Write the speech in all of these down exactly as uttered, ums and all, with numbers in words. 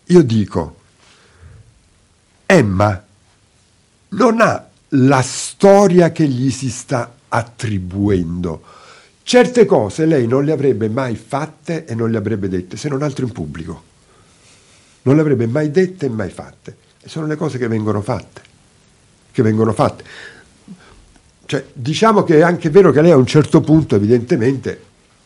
io dico, Emma non ha la storia che gli si sta attribuendo. Certe cose lei non le avrebbe mai fatte e non le avrebbe dette, se non altro in pubblico. Non le avrebbe mai dette e mai fatte. E sono le cose che vengono fatte. Che vengono fatte. Cioè, diciamo che è anche vero che lei a un certo punto, evidentemente,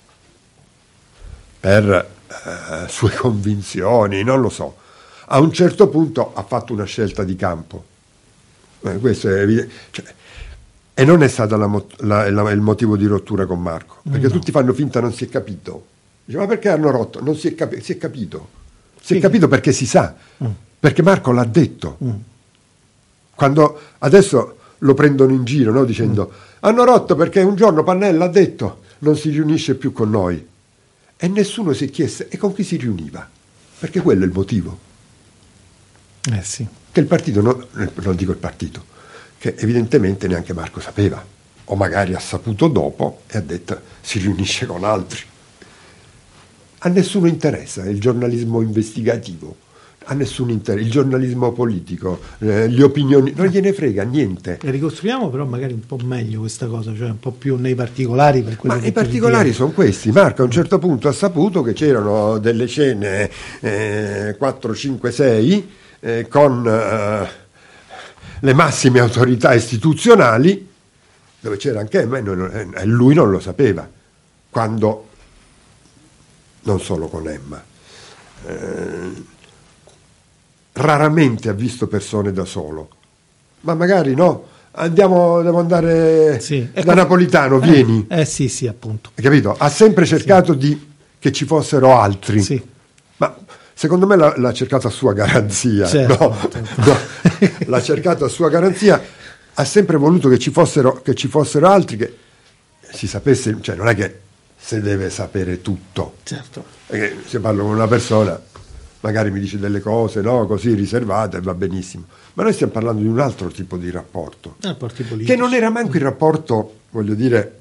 per eh, sue convinzioni, non lo so, a un certo punto ha fatto una scelta di campo. Eh, questo è evidente. Cioè, e non è stato la, la, la, il motivo di rottura con Marco, perché no. Tutti fanno finta non si è capito. Dice, ma perché hanno rotto? Non si è, capi- si è capito. Si sì. è capito perché si sa, mm. perché Marco l'ha detto. Mm. Quando adesso lo prendono in giro, no? Dicendo mm. hanno rotto perché un giorno Pannella ha detto non si riunisce più con noi. E nessuno si è chiesto e con chi si riuniva, perché quello è il motivo. Eh sì. Che il partito, no, non dico il partito, che evidentemente neanche Marco sapeva, o magari ha saputo dopo e ha detto si riunisce con altri. A nessuno interessa il giornalismo investigativo, a nessuno interessa il giornalismo politico, eh, le opinioni, non gliene frega niente. E ricostruiamo però magari un po' meglio questa cosa, cioè un po' più nei particolari. Per quello Ma che i particolari sono questi. Marco a un certo punto ha saputo che c'erano delle scene eh, quattro, cinque, sei eh, con eh, le massime autorità istituzionali, dove c'era anche Emma, e lui non lo sapeva, quando non solo con Emma. Eh, raramente ha visto persone da solo, ma magari no, andiamo, devo andare sì, da come, Napolitano, eh, vieni. Eh sì, sì, appunto. Hai capito? Ha sempre cercato sì. di che ci fossero altri. Sì. Ma secondo me l'ha, l'ha cercato a sua garanzia. Certo, no, certo. no, l'ha cercato a sua garanzia, ha sempre voluto che ci fossero, che ci fossero altri, che si sapesse, cioè non è che si deve sapere tutto. Certo. Perché se parlo con una persona magari mi dice delle cose, no, così riservate, va benissimo. Ma noi stiamo parlando di un altro tipo di rapporto. Rapporti politici. Che non era manco il rapporto, voglio dire,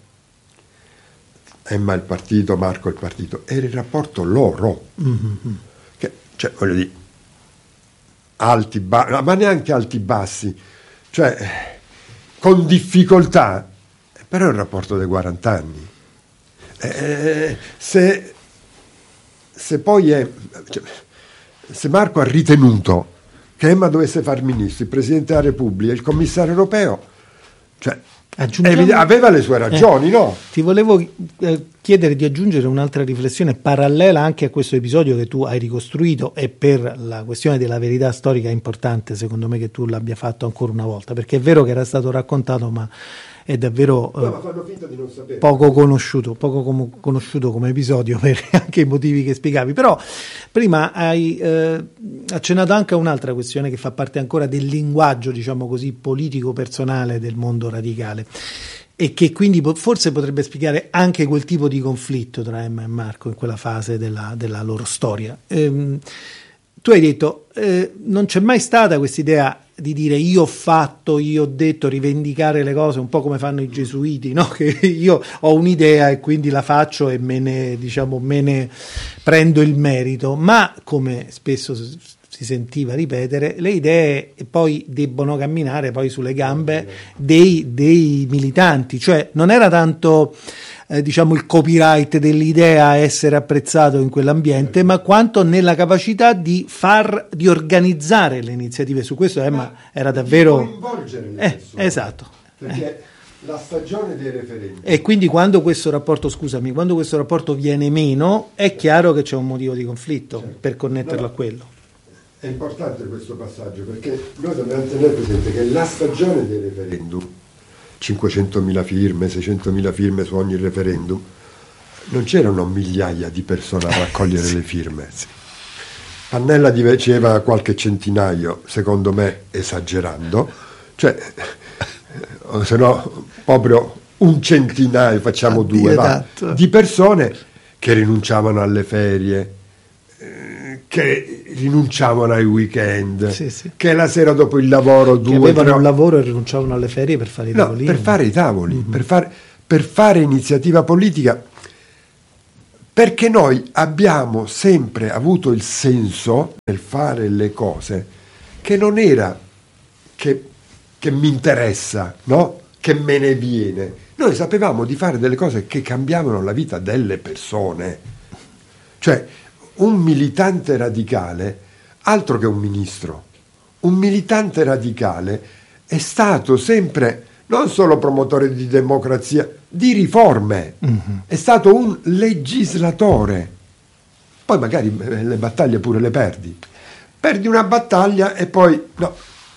Emma il partito, Marco il partito, era il rapporto loro. Mm-hmm. Che, cioè, voglio dire, alti, ba- ma neanche alti bassi, cioè, con difficoltà, però è un rapporto dei quaranta anni. Eh, se, se poi è... Cioè, se Marco ha ritenuto che Emma dovesse far ministro, il Presidente della Repubblica, il Commissario europeo, cioè evidente, aveva le sue ragioni, eh, no? Ti volevo eh, chiedere di aggiungere un'altra riflessione parallela anche a questo episodio che tu hai ricostruito, e per la questione della verità storica è importante secondo me che tu l'abbia fatto ancora una volta, perché è vero che era stato raccontato ma è davvero no, ma fanno finta di non sapere. poco conosciuto, poco com- conosciuto come episodio per anche i motivi che spiegavi. Però prima hai eh, accennato anche a un'altra questione che fa parte ancora del linguaggio, diciamo così, politico personale del mondo radicale, e che quindi po- forse potrebbe spiegare anche quel tipo di conflitto tra Emma e Marco in quella fase della, della loro storia. Ehm, tu hai detto eh, non c'è mai stata questa idea di dire io ho fatto, io ho detto, rivendicare le cose un po' come fanno i gesuiti, no? Che io ho un'idea e quindi la faccio e me ne, diciamo, me ne prendo il merito, ma come spesso si sentiva ripetere, le idee poi debbono camminare poi sulle gambe dei, dei militanti, cioè non era tanto eh, diciamo il copyright dell'idea essere apprezzato in quell'ambiente, ma quanto nella capacità di far, di organizzare le iniziative. Su questo Emma era davvero di coinvolgere le eh, persone, esatto, perché eh. la stagione dei referendum, e quindi quando questo rapporto scusami quando questo rapporto viene meno è chiaro che c'è un motivo di conflitto, certo, per connetterlo, no, a quello. È importante questo passaggio, perché noi dobbiamo tenere presente che la stagione dei referendum, cinquecentomila firme, seicentomila firme su ogni referendum, non c'erano migliaia di persone a raccogliere sì. le firme. Sì. Pannella diceva qualche centinaio, secondo me esagerando, cioè se no proprio un centinaio, facciamo Addio, due, va, esatto. di persone che rinunciavano alle ferie, che rinunciavano ai weekend, sì, sì. che la sera dopo il lavoro due, che avevano tre... un lavoro e rinunciavano alle ferie per fare i no, tavolini. per fare i tavoli, mm-hmm. per, fare, per fare iniziativa politica, perché noi abbiamo sempre avuto il senso nel fare le cose che non era che, che mi interessa, no? Che me ne viene. Noi sapevamo di fare delle cose che cambiavano la vita delle persone. Cioè, un militante radicale, altro che un ministro, un militante radicale è stato sempre non solo promotore di democrazia, di riforme, mm-hmm. È stato un legislatore. Poi magari le battaglie pure le perdi. Perdi una battaglia e poi no.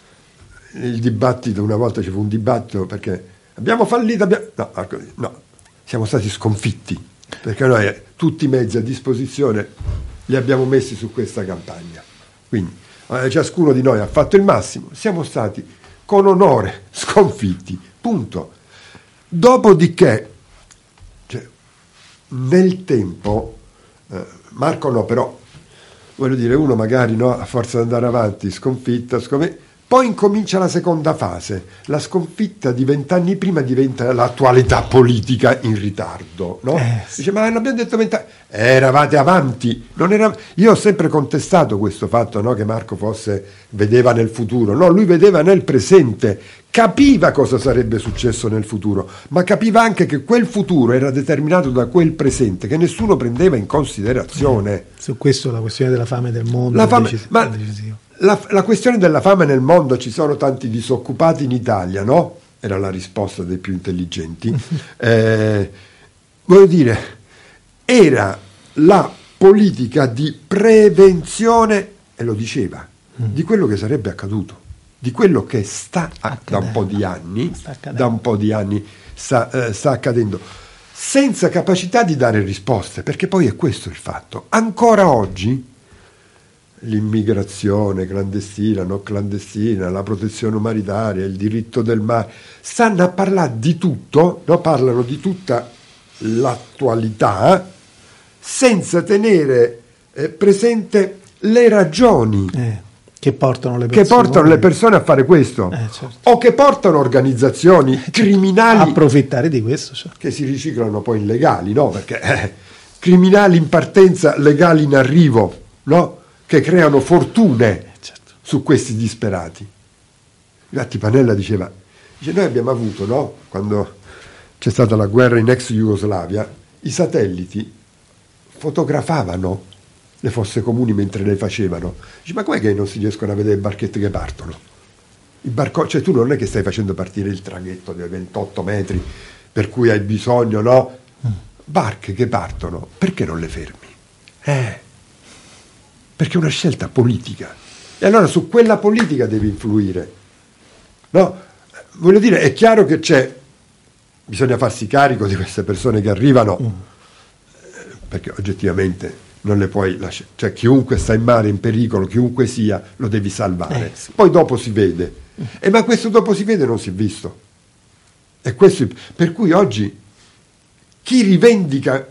Il dibattito, una volta ci fu un dibattito perché abbiamo fallito, abbiamo, no, no, siamo stati sconfitti perché noi tutti i mezzi a disposizione li abbiamo messi su questa campagna. Quindi eh, ciascuno di noi ha fatto il massimo, siamo stati con onore sconfitti, punto. Dopodiché, cioè, nel tempo, eh, Marco no, però, voglio dire, uno magari no, a forza di andare avanti, sconfitta, sconfitta, poi incomincia la seconda fase, la sconfitta di vent'anni prima diventa l'attualità politica in ritardo, no? Eh, sì. Dice, ma l'abbiamo detto vent'anni, eh, eravate avanti, non era... Io ho sempre contestato questo fatto, no? Che Marco fosse, vedeva nel futuro, no, lui vedeva nel presente, capiva cosa sarebbe successo nel futuro, ma capiva anche che quel futuro era determinato da quel presente che nessuno prendeva in considerazione. Eh, su questo la questione della fame del mondo la fame, è decis- ma, decisiva. La, la questione della fame nel mondo, ci sono tanti disoccupati in Italia, no? Era la risposta dei più intelligenti. eh, voglio dire, era la politica di prevenzione, e lo diceva, mm. di quello che sarebbe accaduto, di quello che sta a, da un po' di anni, da un po' di anni sta, eh, sta accadendo, senza capacità di dare risposte, perché poi è questo il fatto. Ancora oggi l'immigrazione clandestina, non clandestina, la protezione umanitaria, il diritto del mare, stanno a parlare di tutto, no? Parlano di tutta l'attualità senza tenere eh, presente le ragioni eh, che portano le persone, che portano le persone a fare questo, eh, certo. o che portano organizzazioni eh, criminali a approfittare di questo, certo. Che si riciclano poi in legali, no? Perché eh, criminali in partenza, legali in arrivo, no? Che creano fortune, certo, su questi disperati. Infatti Panella diceva, dice, noi abbiamo avuto, no? Quando c'è stata la guerra in ex Jugoslavia, i satelliti fotografavano le fosse comuni mentre le facevano. Dice, ma com'è che non si riescono a vedere i barchetti che partono? I barco- cioè tu non è che stai facendo partire il traghetto dei ventotto metri per cui hai bisogno, no? Barche che partono, perché non le fermi? Eh... Perché è una scelta politica. E allora su quella politica devi influire. No? Voglio dire, è chiaro che c'è, bisogna farsi carico di queste persone che arrivano, mm. perché oggettivamente non le puoi lasciare. Cioè chiunque sta in mare, in pericolo, chiunque sia, lo devi salvare. Eh, sì. Poi dopo si vede. Mm. E ma questo dopo si vede non si è visto. E questo, per cui oggi chi rivendica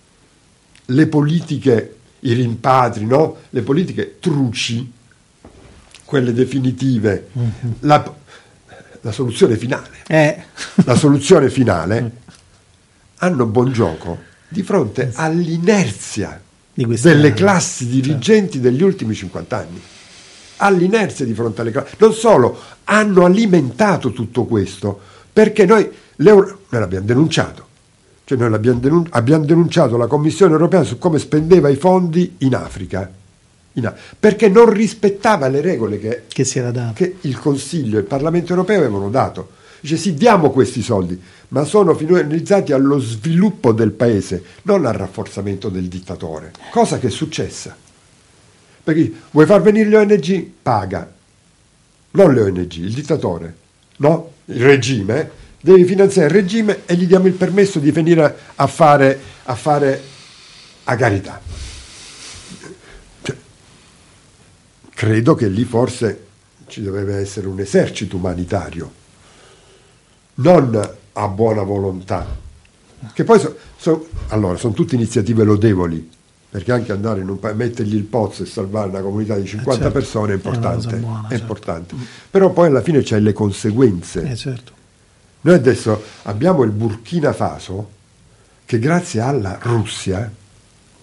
le politiche, i rimpatri, no? Le politiche truci, quelle definitive, mm-hmm. la, la soluzione finale, eh. la soluzione finale, hanno buon gioco di fronte all'inerzia delle anni. classi dirigenti, certo, degli ultimi cinquanta anni. All'inerzia di fronte alle classi. Non solo, hanno alimentato tutto questo, perché noi, l'Euro, noi l'abbiamo denunciato. Cioè noi l'abbiamo denun- abbiamo denunciato la Commissione europea su come spendeva i fondi in Africa, in Af- perché non rispettava le regole che, che, si era dato. che il Consiglio e il Parlamento europeo avevano dato. Dice sì, diamo questi soldi, ma sono finalizzati allo sviluppo del paese, non al rafforzamento del dittatore, cosa che è successa. Perché vuoi far venire le O N G? Paga, non le O N G, il dittatore, no? Il regime. Devi finanziare il regime e gli diamo il permesso di venire a fare a, fare a carità. Cioè, credo che lì forse ci doveva essere un esercito umanitario, non a buona volontà. Che poi so, so, allora, sono tutte iniziative lodevoli, perché anche andare in un paese, mettergli il pozzo e salvare una comunità di cinquanta eh certo, persone è importante, è, buona, è certo. importante. Però poi alla fine c'hai le conseguenze. Eh certo. Noi adesso abbiamo il Burkina Faso che grazie alla Russia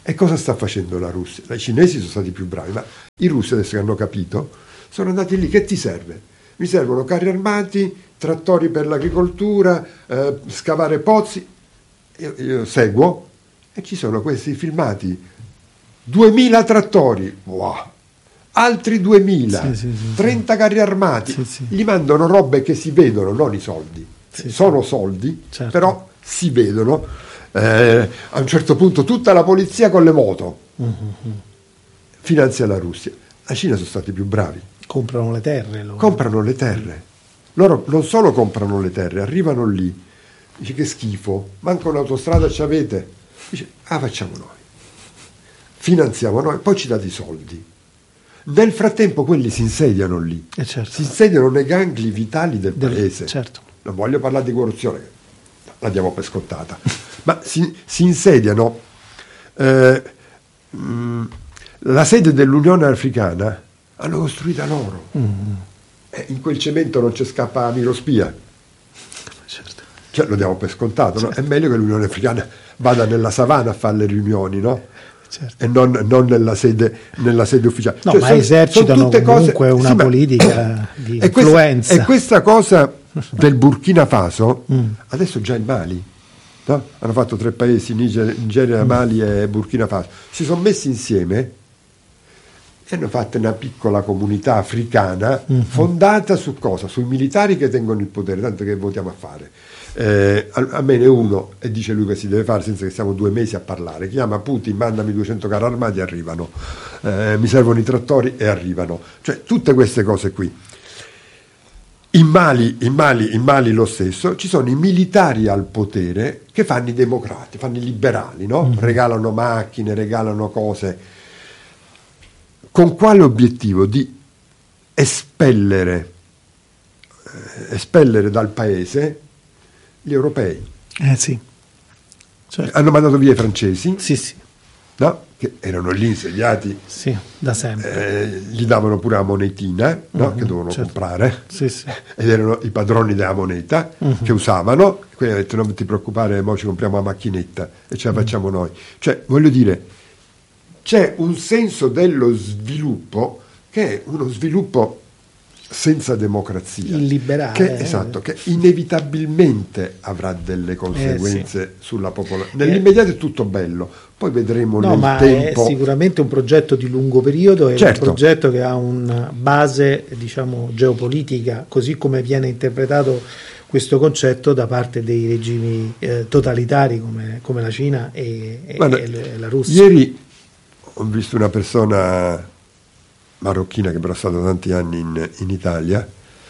E cosa sta facendo la Russia? I cinesi sono stati più bravi, ma i russi adesso che hanno capito sono andati lì. Che ti serve? Mi servono carri armati, trattori per l'agricoltura, eh, scavare pozzi. Io, io seguo e ci sono questi filmati, duemila trattori, wow, altri duemila, sì, sì, sì, trenta carri armati, sì, sì. Gli mandano robe che si vedono, non i soldi, sì, sono sì. soldi, certo. Però si vedono. Eh, a un certo punto tutta la polizia con le moto uh-huh. finanzia la Russia. La Cina sono stati più bravi, comprano le terre loro. comprano le terre loro non solo comprano le terre, arrivano lì, dice che schifo, manca un'autostrada, ci avete? Dice ah facciamo noi, finanziamo noi, poi ci date i soldi. Nel frattempo quelli si insediano lì, eh certo. si insediano nei gangli vitali del, del paese, certo. Non voglio parlare di corruzione, la diamo per scontata. Ma si, si insediano. Eh, mh, la sede dell'Unione Africana hanno costruita loro. Mm. Eh, in quel cemento non c'è scappa Miro Spia. Certo. Cioè, lo diamo per scontato, certo. No? È meglio che l'Unione Africana vada nella savana a fare le riunioni, no? Certo. E non, non nella, sede, nella sede ufficiale. No, cioè, ma sono, esercitano sono comunque cose, una sì, politica di e influenza. Questa, e questa cosa del Burkina Faso mm. adesso già in Mali. No? Hanno fatto tre paesi, Niger, Nigeria, Mali e Burkina Faso, si sono messi insieme e hanno fatto una piccola comunità africana mm-hmm. fondata su cosa? Sui militari che tengono il potere, tanto che votiamo a fare. Eh, a, a me ne uno, e dice lui che si deve fare senza che stiamo due mesi a parlare, chiama Putin, mandami duecento carri armati e arrivano, eh, mi servono i trattori e arrivano, cioè tutte queste cose qui. In Mali, in, Mali, in Mali lo stesso, ci sono i militari al potere che fanno i democrati, fanno i liberali, no? Mm. Regalano macchine, regalano cose. Con quale obiettivo? Di espellere, eh, espellere dal paese gli europei. Eh sì. Certo. Hanno mandato via i francesi. Sì, sì. No? Che erano lì insediati, sì, da sempre. Eh, gli davano pure la monetina, no? uh-huh, che dovevano certo. comprare, sì, sì. Ed erano i padroni della moneta uh-huh. che usavano, quindi hanno detto non ti preoccupare, mo ci compriamo la macchinetta e ce la uh-huh. facciamo noi. Cioè, voglio dire, c'è un senso dello sviluppo che è uno sviluppo senza democrazia, illiberale, che, eh. esatto, che inevitabilmente avrà delle conseguenze eh, sì. sulla popolazione. Nell'immediato è tutto bello, poi vedremo no, nel ma tempo. È sicuramente un progetto di lungo periodo, è certo. un progetto che ha una base, diciamo, geopolitica, così come viene interpretato questo concetto da parte dei regimi eh, totalitari come, come la Cina e, Guarda, e la Russia. Ieri ho visto una persona marocchina che però è stata tanti anni in, in Italia,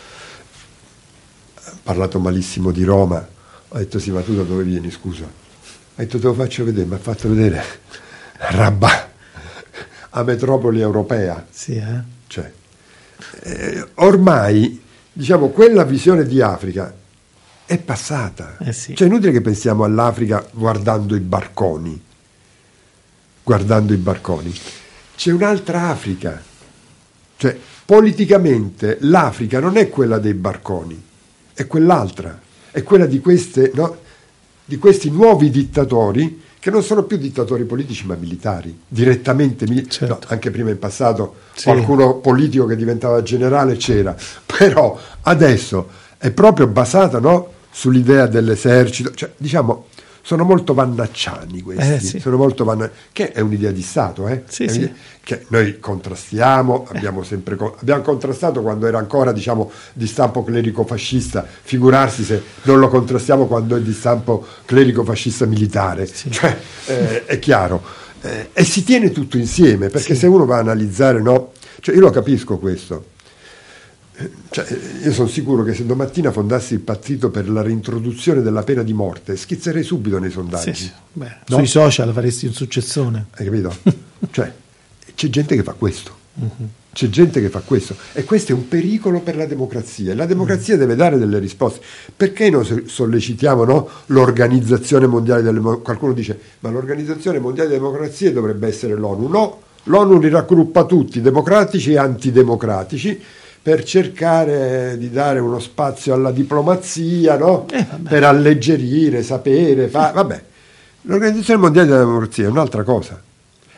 ha parlato malissimo di Roma, ho detto sì, ma tu da dove vieni, scusa? Ha detto te lo faccio vedere, mi ha fatto vedere Rabat, a metropoli europea. Sì, eh? Cioè, eh, ormai diciamo quella visione di Africa è passata, eh sì. Cioè è inutile che pensiamo all'Africa guardando i barconi, guardando i barconi, c'è un'altra Africa. Cioè, politicamente l'Africa non è quella dei barconi, è quell'altra, è quella di, queste, no, di questi nuovi dittatori che non sono più dittatori politici ma militari, direttamente militari. Certo. No, anche prima in passato sì. Qualcuno politico che diventava generale c'era, però adesso è proprio basata, no, sull'idea dell'esercito, cioè diciamo sono molto vannacciani questi, eh, sì. sono molto vanna- che è un'idea di Stato, eh? Sì, sì. Che noi contrastiamo, abbiamo sempre co- abbiamo contrastato quando era ancora diciamo di stampo clerico-fascista, figurarsi se non lo contrastiamo quando è di stampo clerico-fascista militare, sì. Cioè eh, è chiaro, eh, e si tiene tutto insieme, perché sì. Se uno va a analizzare, no, cioè io lo capisco questo. Cioè, io sono sicuro che se domattina fondassi il partito per la reintroduzione della pena di morte schizzerei subito nei sondaggi. Sì, sì. Beh, no? Sui social faresti un successone. Hai capito? Cioè, c'è gente che fa questo. Uh-huh. C'è gente che fa questo. E questo è un pericolo per la democrazia. E la democrazia uh-huh. deve dare delle risposte. Perché noi sollecitiamo, no, l'Organizzazione Mondiale delle Democrazie? Qualcuno dice, ma l'Organizzazione Mondiale delle Democrazie dovrebbe essere l'ONU. No, l'ONU li raggruppa tutti, democratici e antidemocratici, per cercare di dare uno spazio alla diplomazia, no? eh, per alleggerire, sapere, fa... vabbè. L'Organizzazione Mondiale della Democrazia è un'altra cosa,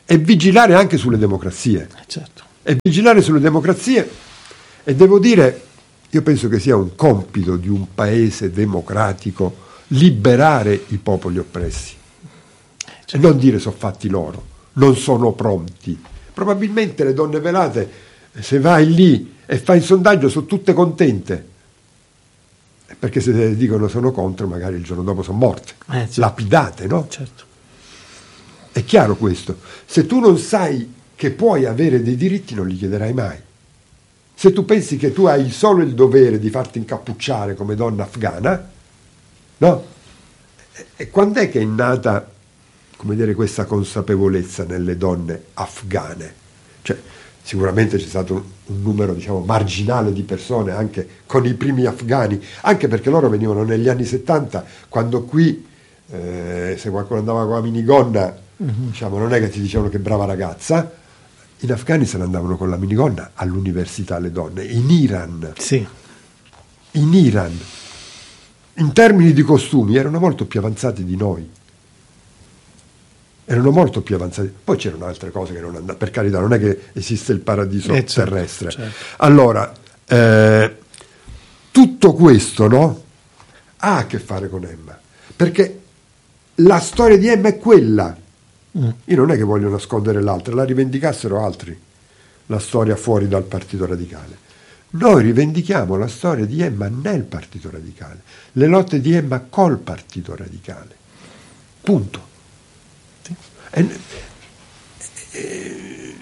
e vigilare anche sulle democrazie. Certo. E vigilare sulle democrazie, e devo dire, io penso che sia un compito di un paese democratico liberare i popoli oppressi. Certo. E non dire sono fatti loro, non sono pronti. Probabilmente le donne velate, se vai lì e fai il sondaggio, sono tutte contente. Perché se dicono sono contro, magari il giorno dopo sono morte, eh, certo. lapidate, no? Certo. È chiaro questo. Se tu non sai che puoi avere dei diritti, non li chiederai mai. Se tu pensi che tu hai solo il dovere di farti incappucciare come donna afghana, no? E quando è che è nata, come dire, questa consapevolezza nelle donne afghane? Cioè, sicuramente c'è stato un, un numero, diciamo, marginale di persone anche con i primi afghani, anche perché loro venivano negli anni settanta, quando qui eh, se qualcuno andava con la minigonna, uh-huh. diciamo, non è che ti dicevano che brava ragazza. In Afghanistan andavano con la minigonna all'università le donne, in Iran. Sì. In Iran. In termini di costumi erano molto più avanzati di noi. Erano molto più avanzati. Poi c'erano altre cose che non andavano. Per carità, non è che esiste il paradiso eh, certo, terrestre. Certo. Allora, eh, tutto questo, no, ha a che fare con Emma. Perché la storia di Emma è quella. Io non è che voglio nascondere l'altra, la rivendicassero altri, la storia fuori dal Partito Radicale. Noi rivendichiamo la storia di Emma nel Partito Radicale, le lotte di Emma col Partito Radicale. Punto. Sì. È, è,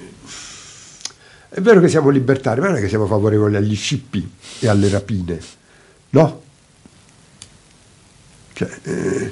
è vero che siamo libertari, ma non è che siamo favorevoli agli scippi e alle rapine, no? Cioè, eh,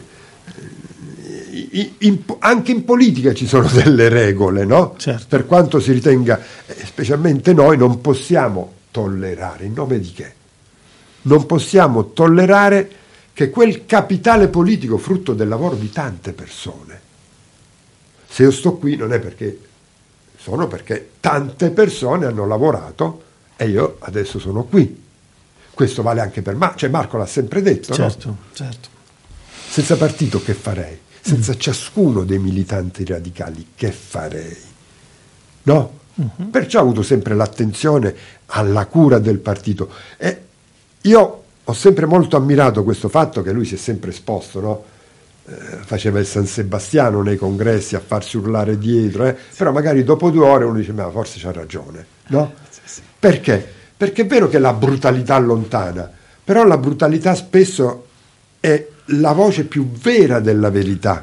In, in, anche in politica ci sono delle regole, no? Certo. Per quanto si ritenga, eh, specialmente noi, non possiamo tollerare, in nome di che? Non possiamo tollerare che quel capitale politico, frutto del lavoro di tante persone, se io sto qui non è perché sono perché tante persone hanno lavorato e io adesso sono qui. Questo vale anche per Marco, cioè Marco l'ha sempre detto, certo, no? Certo. Senza partito che farei? Senza mm. ciascuno dei militanti radicali che farei? No? Mm-hmm. Perciò ho avuto sempre l'attenzione alla cura del partito. E io ho sempre molto ammirato questo fatto che lui si è sempre esposto, no? Eh, faceva il San Sebastiano nei congressi a farsi urlare dietro, eh? Sì. Però magari dopo due ore uno dice, ma forse c'ha ragione, no? Sì, sì. Perché? Perché è vero che la brutalità allontana, però la brutalità spesso è la voce più vera della verità,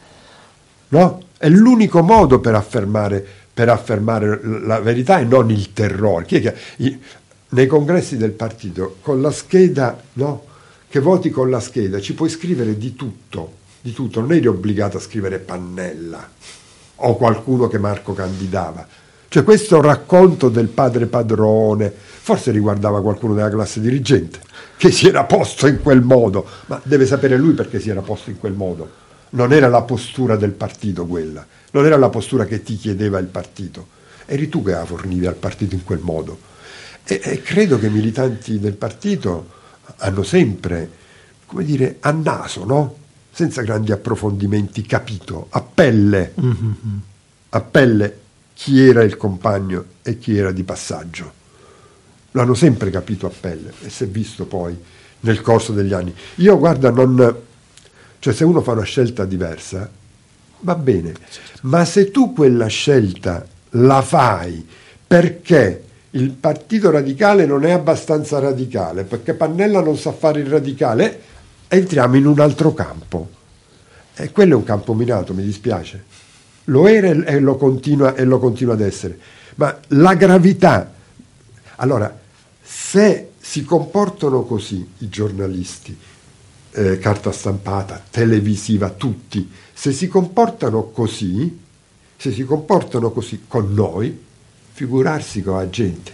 no? È l'unico modo per affermare, per affermare la verità e non il terrore. Chi è che, i, nei congressi del partito, con la scheda, no? Che voti con la scheda, ci puoi scrivere di tutto, di tutto, non eri obbligato a scrivere Pannella o qualcuno che Marco candidava. Cioè questo racconto del padre padrone forse riguardava qualcuno della classe dirigente che si era posto in quel modo, ma deve sapere lui perché si era posto in quel modo. Non era la postura del partito quella, non era la postura che ti chiedeva il partito, eri tu che la fornivi al partito in quel modo. E, e credo che i militanti del partito hanno sempre, come dire, a naso, no? Senza grandi approfondimenti, capito, a pelle, mm-hmm. a pelle chi era il compagno e chi era di passaggio. L'hanno sempre capito a pelle e si è visto poi nel corso degli anni. Io, guarda, non... Cioè, se uno fa una scelta diversa, va bene, ma se tu quella scelta la fai perché il Partito Radicale non è abbastanza radicale, perché Pannella non sa fare il radicale, entriamo in un altro campo. E quello è un campo minato, mi dispiace. Lo era e lo continua, e lo continua ad essere. Ma la gravità... Allora, se si comportano così i giornalisti, eh, carta stampata, televisiva, tutti, se si comportano così, se si comportano così con noi, figurarsi con la gente,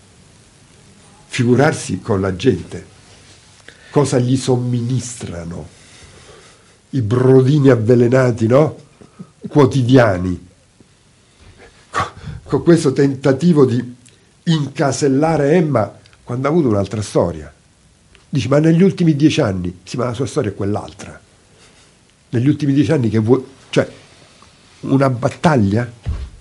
figurarsi con la gente, cosa gli somministrano, i brodini avvelenati, no? Quotidiani, con, con questo tentativo di incasellare Emma quando ha avuto un'altra storia. Dici, ma negli ultimi dieci anni, sì, ma la sua storia è quell'altra. Negli ultimi dieci anni che vuoi, cioè, una battaglia?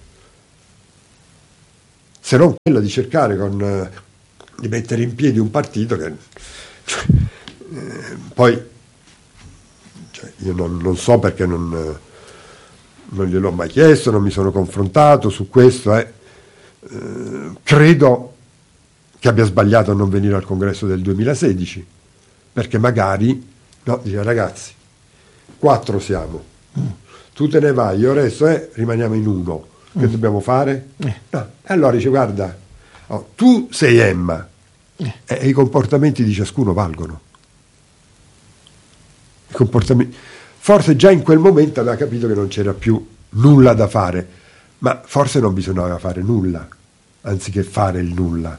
Se non quella di cercare con, eh, di mettere in piedi un partito che cioè, eh, poi cioè, io non, non so perché non, eh, non gliel'ho mai chiesto, non mi sono confrontato su questo, eh. Eh, credo che abbia sbagliato a non venire al congresso del duemilasedici, perché magari no, dice ragazzi, quattro siamo, mm. tu te ne vai, io resto, eh, rimaniamo in uno, che mm. dobbiamo fare? Eh. No. E allora dice guarda, oh, tu sei Emma eh. e i comportamenti di ciascuno valgono. I comportamenti... Forse già in quel momento aveva capito che non c'era più nulla da fare, ma forse non bisognava fare nulla, anziché fare il nulla.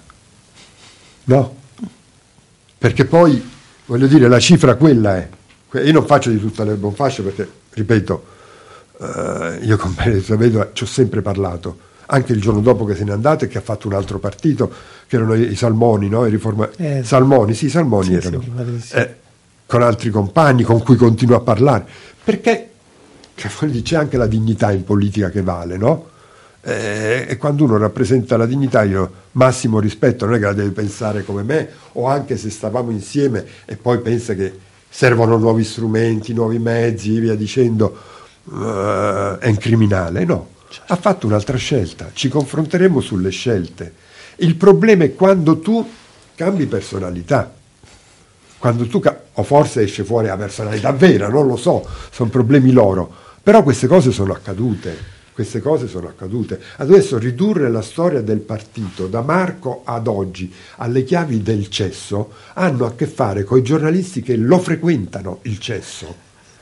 No? Perché poi, voglio dire, la cifra quella è. Io non faccio di tutta l'erba un fascio perché, ripeto, eh, io con Benedetto Vedova ci ho sempre parlato, anche il giorno dopo che se n'è andato e che ha fatto un altro partito, che erano i, i Salmoni, no? I riforma... eh, Salmoni, sì, i Salmoni sì, erano. Sì, eh, con altri compagni con cui continuo a parlare, perché c'è anche la dignità in politica che vale, no? Eh, e quando uno rappresenta la dignità, io massimo rispetto, non è che la deve pensare come me, o anche se stavamo insieme e poi pensa che servono nuovi strumenti, nuovi mezzi, via dicendo, uh, è un criminale, no, certo. Ha fatto un'altra scelta, ci confronteremo sulle scelte. Il problema è quando tu cambi personalità, quando tu, o forse esce fuori la personalità vera, non lo so, sono problemi loro, però queste cose sono accadute, queste cose sono accadute. Adesso ridurre la storia del partito da Marco ad oggi alle chiavi del cesso hanno a che fare con i giornalisti che lo frequentano il cesso,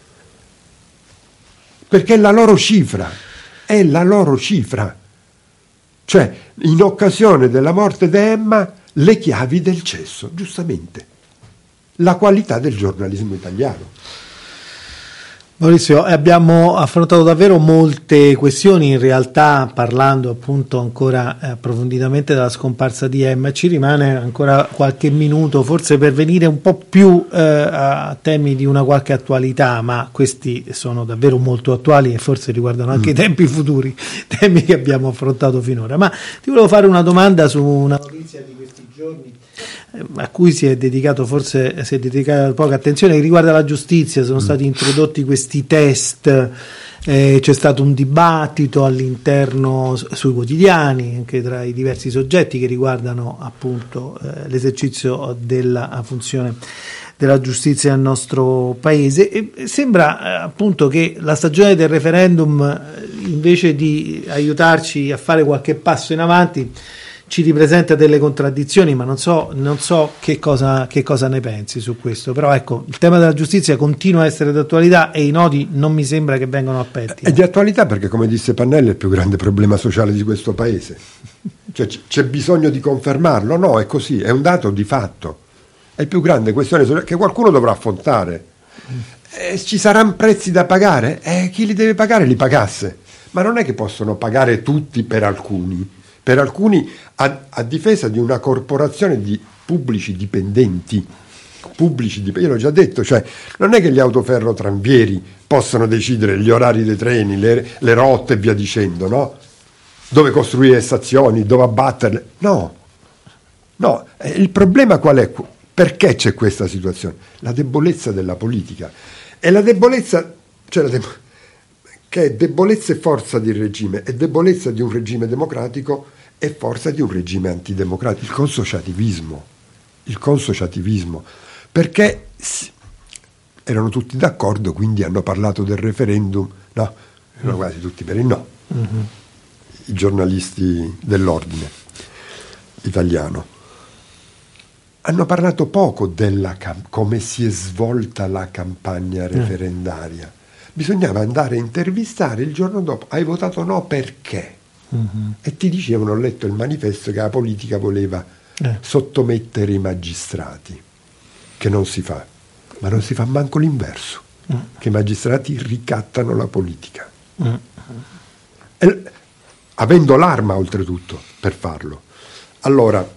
perché è la loro cifra, è la loro cifra, cioè in occasione della morte di Emma le chiavi del cesso, giustamente. La qualità del giornalismo italiano. Maurizio, abbiamo affrontato davvero molte questioni, in realtà parlando appunto ancora approfonditamente della scomparsa di Emma. Ci rimane ancora qualche minuto forse per venire un po' più eh, a temi di una qualche attualità, ma questi sono davvero molto attuali e forse riguardano anche mm. i tempi futuri, temi che abbiamo affrontato finora. Ma ti volevo fare una domanda su una notizia di questi giorni a cui si è dedicato forse si è dedicata poca attenzione, che riguarda la giustizia. Sono stati introdotti questi test, eh, c'è stato un dibattito all'interno sui quotidiani anche tra i diversi soggetti che riguardano appunto eh, l'esercizio della funzione della giustizia nel nostro paese, e sembra eh, appunto che la stagione del referendum, invece di aiutarci a fare qualche passo in avanti, ci ripresenta delle contraddizioni, ma non so, non so che cosa, che cosa ne pensi su questo. Però ecco, il tema della giustizia continua a essere d'attualità e i nodi non mi sembra che vengano aperti. È di attualità perché, come disse Pannella, è il più grande problema sociale di questo paese. Cioè, c'è bisogno di confermarlo? No, è così, è un dato di fatto. È il più grande questione sociale che qualcuno dovrà affrontare. Eh, ci saranno prezzi da pagare? Eh, chi li deve pagare li pagasse. Ma non è che possono pagare tutti per alcuni. Per alcuni a, a difesa di una corporazione di pubblici dipendenti, pubblici dipendenti, io l'ho già detto, cioè non è che gli autoferrotranvieri possano decidere gli orari dei treni, le, le rotte e via dicendo, no? Dove costruire le stazioni, dove abbatterle, no, no, eh, il problema qual è? Perché c'è questa situazione? La debolezza della politica, e la debolezza, cioè la debolezza, che è debolezza e forza di regime, e debolezza di un regime democratico e forza di un regime antidemocratico, il consociativismo, il consociativismo, perché erano tutti d'accordo, quindi hanno parlato del referendum, no, erano quasi tutti per il no, mm-hmm. i giornalisti dell'ordine italiano. Hanno parlato poco della cam- come si è svolta la campagna referendaria. Mm. Bisognava andare a intervistare il giorno dopo. Hai votato no perché? Mm-hmm. E ti dicevano, ho letto il manifesto, che la politica voleva eh. sottomettere i magistrati, che non si fa, ma non si fa manco l'inverso, mm. che i magistrati ricattano la politica. Mm. E, avendo l'arma oltretutto per farlo. Allora,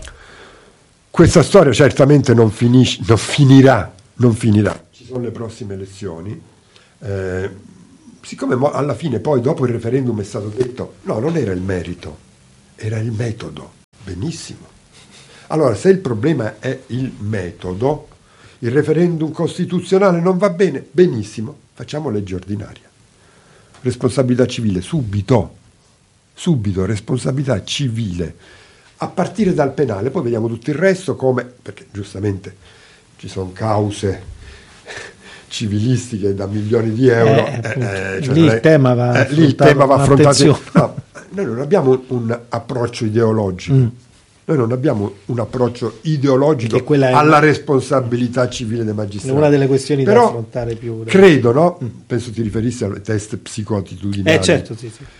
questa storia certamente non, finisce, non finirà, non finirà. Ci sono le prossime elezioni. Eh, siccome mo- alla fine poi dopo il referendum è stato detto no, non era il merito, era il metodo, benissimo. Allora, se il problema è il metodo, il referendum costituzionale non va bene, benissimo, facciamo legge ordinaria. Responsabilità civile, subito, subito, responsabilità civile, a partire dal penale, poi vediamo tutto il resto come, perché giustamente ci sono cause civilistiche da milioni di euro. Eh, eh, cioè lì il tema va eh, lì il tema va affrontato. No, noi non abbiamo un approccio ideologico, mm. noi non abbiamo un approccio ideologico alla responsabilità civile dei magistrati. È una delle questioni Però, da affrontare più. Credo, no? Mm. Penso ti riferissi al test psicoattitudinale. Eh certo, sì, sì.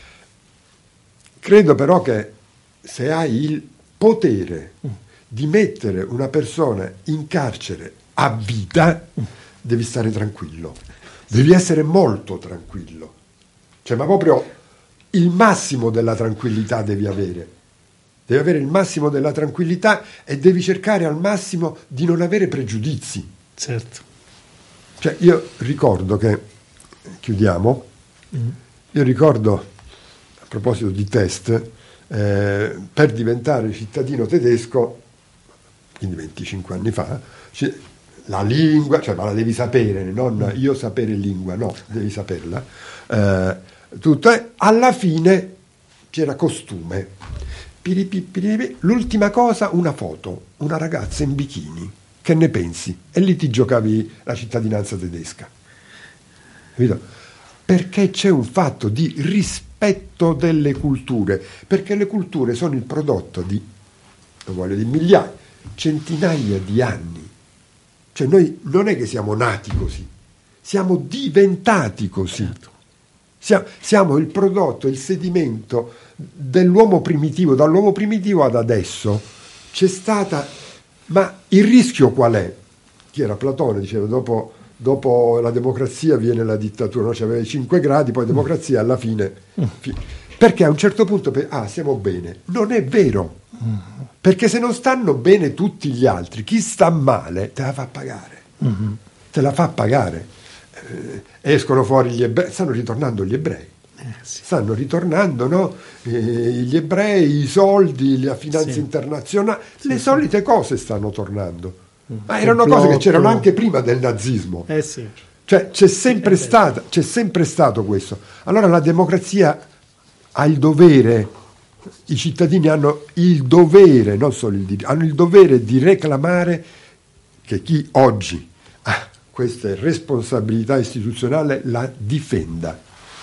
Credo però che se hai il potere mm. di mettere una persona in carcere a vita, mm. devi stare tranquillo, devi essere molto tranquillo, cioè ma proprio il massimo della tranquillità devi avere, devi avere il massimo della tranquillità e devi cercare al massimo di non avere pregiudizi. Certo. Cioè io ricordo che, chiudiamo, mm. io ricordo, a proposito di test, eh, per diventare cittadino tedesco, quindi venticinque anni fa, c- la lingua, cioè ma la devi sapere, non io sapere lingua, no, devi saperla, eh, tutto è, alla fine c'era costume, piripi, piripi, l'ultima cosa una foto, una ragazza in bikini, che ne pensi? E lì ti giocavi la cittadinanza tedesca, capito? Perché c'è un fatto di rispetto delle culture, perché le culture sono il prodotto di, non voglio dire migliaia, centinaia di anni. Cioè noi non è che siamo nati così, siamo diventati così. Siamo, siamo il prodotto, il sedimento dell'uomo primitivo, dall'uomo primitivo ad adesso. C'è stata, ma il rischio qual è? Chi era Platone diceva dopo, dopo la democrazia viene la dittatura, no? Cioè, aveva cinque gradi, poi democrazia alla fine. Fi- perché a un certo punto, ah stiamo bene, non è vero. Perché se non stanno bene tutti gli altri, chi sta male te la fa pagare, mm-hmm. te la fa pagare. Eh, escono fuori gli ebrei, stanno ritornando gli ebrei, eh, sì. stanno ritornando no? eh, gli ebrei, i soldi, la finanza sì. internazionale, sì, le sì. solite cose stanno tornando, mm. ma erano Complotto. Cose che c'erano anche prima del nazismo. Eh sì. Cioè c'è sempre, sì, stata, c'è sempre stato questo. Allora la democrazia ha il dovere. I cittadini hanno il dovere, non solo il diritto, hanno il dovere di reclamare che chi oggi ha questa responsabilità istituzionale la difenda.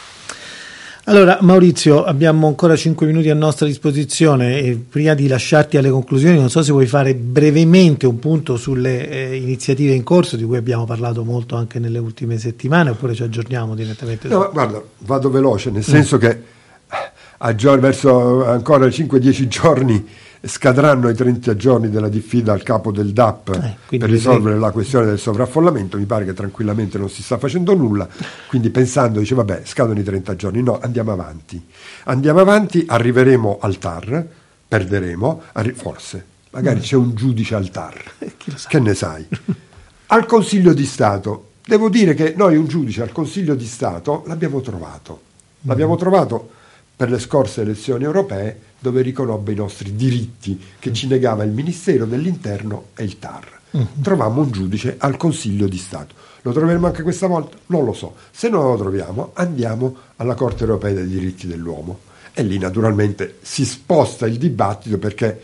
Allora Maurizio, abbiamo ancora cinque minuti a nostra disposizione e prima di lasciarti alle conclusioni non so se vuoi fare brevemente un punto sulle eh, iniziative in corso di cui abbiamo parlato molto anche nelle ultime settimane oppure ci aggiorniamo direttamente? No, su... guarda, vado veloce, nel senso mm. che a giorni, verso ancora cinque dieci giorni scadranno i trenta giorni della diffida al capo del D A P eh, per risolvere la questione del sovraffollamento. Mi pare che tranquillamente non si sta facendo nulla, quindi pensando dice vabbè scadono i trenta giorni, no, andiamo avanti andiamo avanti, arriveremo al T A R, perderemo, arri- forse magari mm. c'è un giudice al T A R, eh, che ne sai. Al Consiglio di Stato devo dire che noi un giudice al Consiglio di Stato l'abbiamo trovato l'abbiamo mm. trovato per le scorse elezioni europee, dove riconobbe i nostri diritti che mm. ci negava il Ministero dell'Interno e il T A R. Mm. Trovammo un giudice al Consiglio di Stato. Lo troveremo anche questa volta? Non lo so. Se non lo troviamo, andiamo alla Corte Europea dei Diritti dell'Uomo. E lì naturalmente si sposta il dibattito perché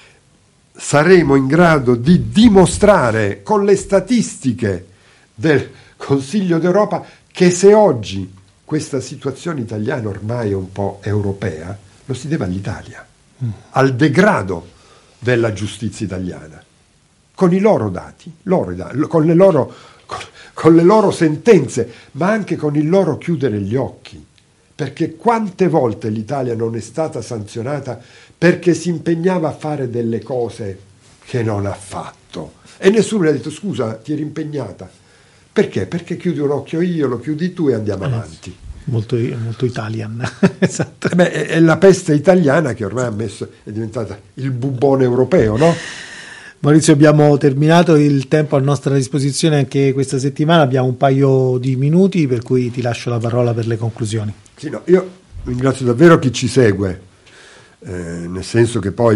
saremo in grado di dimostrare con le statistiche del Consiglio d'Europa che se oggi questa situazione italiana ormai è un po' europea, lo si deve all'Italia, mm. al degrado della giustizia italiana, con i loro dati, loro, con, le loro, con, con le loro sentenze, ma anche con il loro chiudere gli occhi, perché quante volte l'Italia non è stata sanzionata perché si impegnava a fare delle cose che non ha fatto, e nessuno le ha detto scusa, ti eri impegnata. Perché? Perché chiudi un occhio io, lo chiudi tu e andiamo eh, avanti. Molto, molto Italian. Esatto. Eh beh, è la peste italiana che ormai ha messo, è diventata il bubbone europeo, no? Maurizio, abbiamo terminato, il tempo a nostra disposizione anche questa settimana, abbiamo un paio di minuti per cui ti lascio la parola per le conclusioni. Sì, no, io ringrazio davvero chi ci segue, eh, nel senso che poi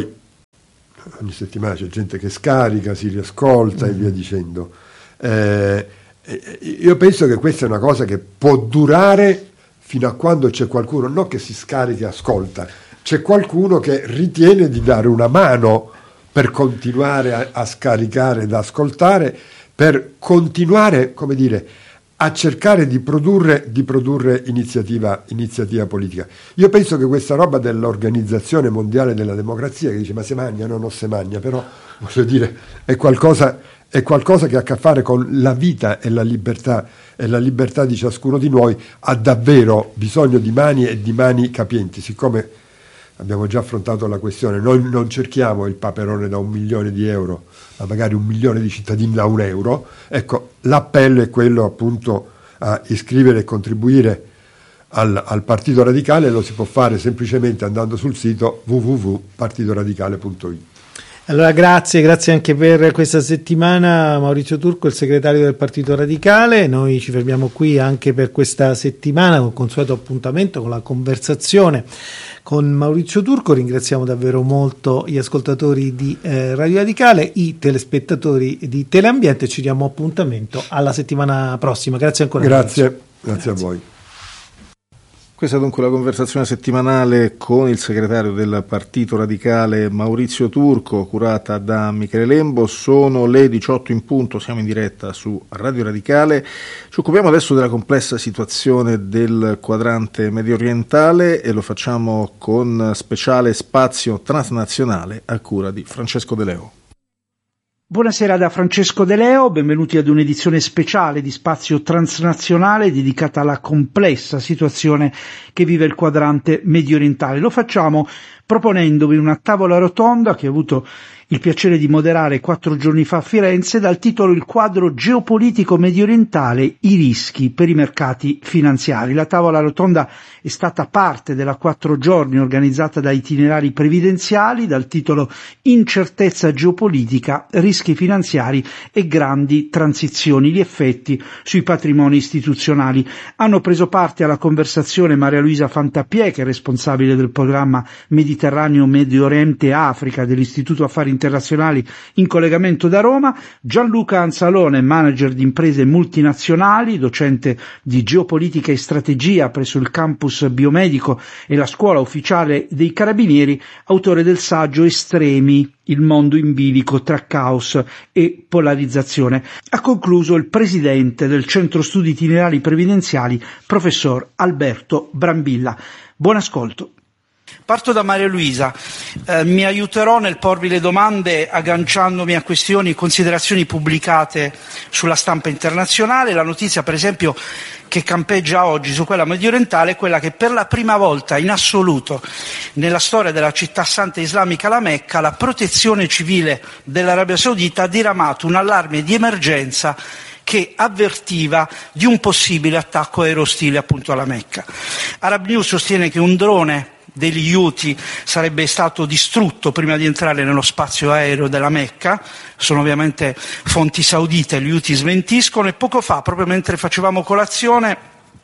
ogni settimana c'è gente che scarica, si riascolta mm. e via dicendo. Eh, io penso che questa è una cosa che può durare fino a quando c'è qualcuno, non che si scarica e ascolta, c'è qualcuno che ritiene di dare una mano per continuare a, a scaricare ed ascoltare, per continuare, come dire, a cercare di produrre, di produrre iniziativa, iniziativa politica. Io penso che questa roba dell'Organizzazione Mondiale della Democrazia, che dice ma se magna, no, non se magna, però voglio dire, è qualcosa, è qualcosa che ha a che fare con la vita e la libertà, e la libertà di ciascuno di noi, ha davvero bisogno di mani e di mani capienti, siccome abbiamo già affrontato la questione, noi non cerchiamo il Paperone da un milione di euro, ma magari un milione di cittadini da un euro. Ecco, l'appello è quello appunto a iscrivere e contribuire al, al Partito Radicale, lo si può fare semplicemente andando sul sito w w w punto partito radicale punto i t. Allora grazie, grazie anche per questa settimana Maurizio Turco, il segretario del Partito Radicale. Noi ci fermiamo qui anche per questa settimana con il consueto appuntamento con la conversazione con Maurizio Turco. Ringraziamo davvero molto gli ascoltatori di eh, Radio Radicale, i telespettatori di Teleambiente, ci diamo appuntamento alla settimana prossima. Grazie ancora. Grazie, grazie, grazie a voi. Questa è dunque la conversazione settimanale con il segretario del Partito Radicale Maurizio Turco, curata da Michele Lembo. Sono le diciotto in punto, siamo in diretta su Radio Radicale. Ci occupiamo adesso della complessa situazione del quadrante mediorientale e lo facciamo con speciale spazio transnazionale a cura di Francesco De Leo. Buonasera da Francesco De Leo, benvenuti ad un'edizione speciale di Spazio Transnazionale dedicata alla complessa situazione che vive il quadrante mediorientale. Lo facciamo proponendovi una tavola rotonda che ho avuto il piacere di moderare quattro giorni fa a Firenze dal titolo Il quadro geopolitico mediorientale, i rischi per i mercati finanziari. La tavola rotonda è stata parte della quattro giorni organizzata da Itinerari Previdenziali dal titolo Incertezza geopolitica, rischi finanziari e grandi transizioni, gli effetti sui patrimoni istituzionali. Hanno preso parte alla conversazione Maria Luisa Fantapiè, che è responsabile del programma Mediterraneo, Medio Oriente e Africa dell'Istituto Affari Internazionali in collegamento da Roma, Gianluca Anzalone, manager di imprese multinazionali, docente di geopolitica e strategia presso il campus biomedico e la scuola ufficiale dei Carabinieri, autore del saggio Estremi, il mondo in bilico tra caos e polarizzazione. Ha concluso il presidente del Centro Studi Itinerari Previdenziali, professor Alberto Brambilla. Buon ascolto. Parto da Maria Luisa, eh, mi aiuterò nel porvi le domande agganciandomi a questioni e considerazioni pubblicate sulla stampa internazionale. La notizia, per esempio, che campeggia oggi su quella mediorientale è quella che per la prima volta in assoluto nella storia della città santa islamica, la Mecca, la protezione civile dell'Arabia Saudita ha diramato un allarme di emergenza che avvertiva di un possibile attacco aerostile appunto alla Mecca. Arab News sostiene che un drone degli Houthi sarebbe stato distrutto prima di entrare nello spazio aereo della Mecca. Sono ovviamente fonti saudite, gli Houthi smentiscono, e poco fa, proprio mentre facevamo colazione,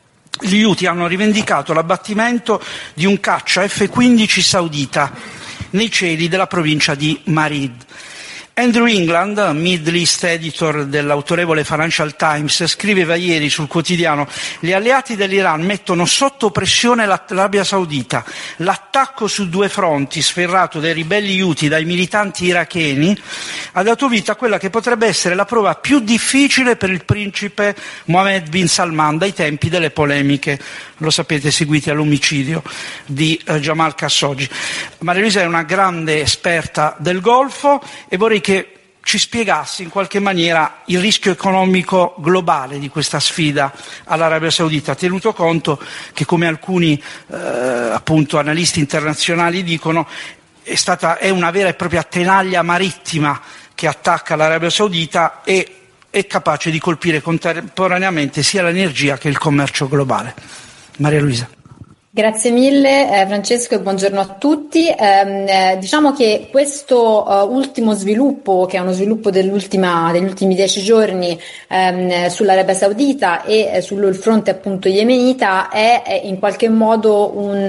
gli Houthi hanno rivendicato l'abbattimento di un caccia F quindici saudita nei cieli della provincia di Marid. Andrew England, Middle East editor dell'autorevole Financial Times, scriveva ieri sul quotidiano: gli alleati dell'Iran mettono sotto pressione l'Arabia Saudita. L'attacco su due fronti, sferrato dai ribelli Houthi, dai militanti iracheni, ha dato vita a quella che potrebbe essere la prova più difficile per il principe Mohammed bin Salman dai tempi delle polemiche, lo sapete, seguiti all'omicidio di eh, Jamal Khashoggi. Maria Luisa è una grande esperta del Golfo e vorrei che ci spiegassi in qualche maniera il rischio economico globale di questa sfida all'Arabia Saudita, tenuto conto che, come alcuni eh, appunto analisti internazionali dicono, è stata è una vera e propria tenaglia marittima che attacca l'Arabia Saudita e è capace di colpire contemporaneamente sia l'energia che il commercio globale. Maria Luisa. Grazie mille eh, Francesco e buongiorno a tutti. Eh, diciamo che questo uh, ultimo sviluppo, che è uno sviluppo dell'ultima, degli ultimi dieci giorni ehm, sull'Arabia Saudita e eh, sul fronte appunto yemenita, è, è in qualche modo un,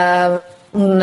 uh, un,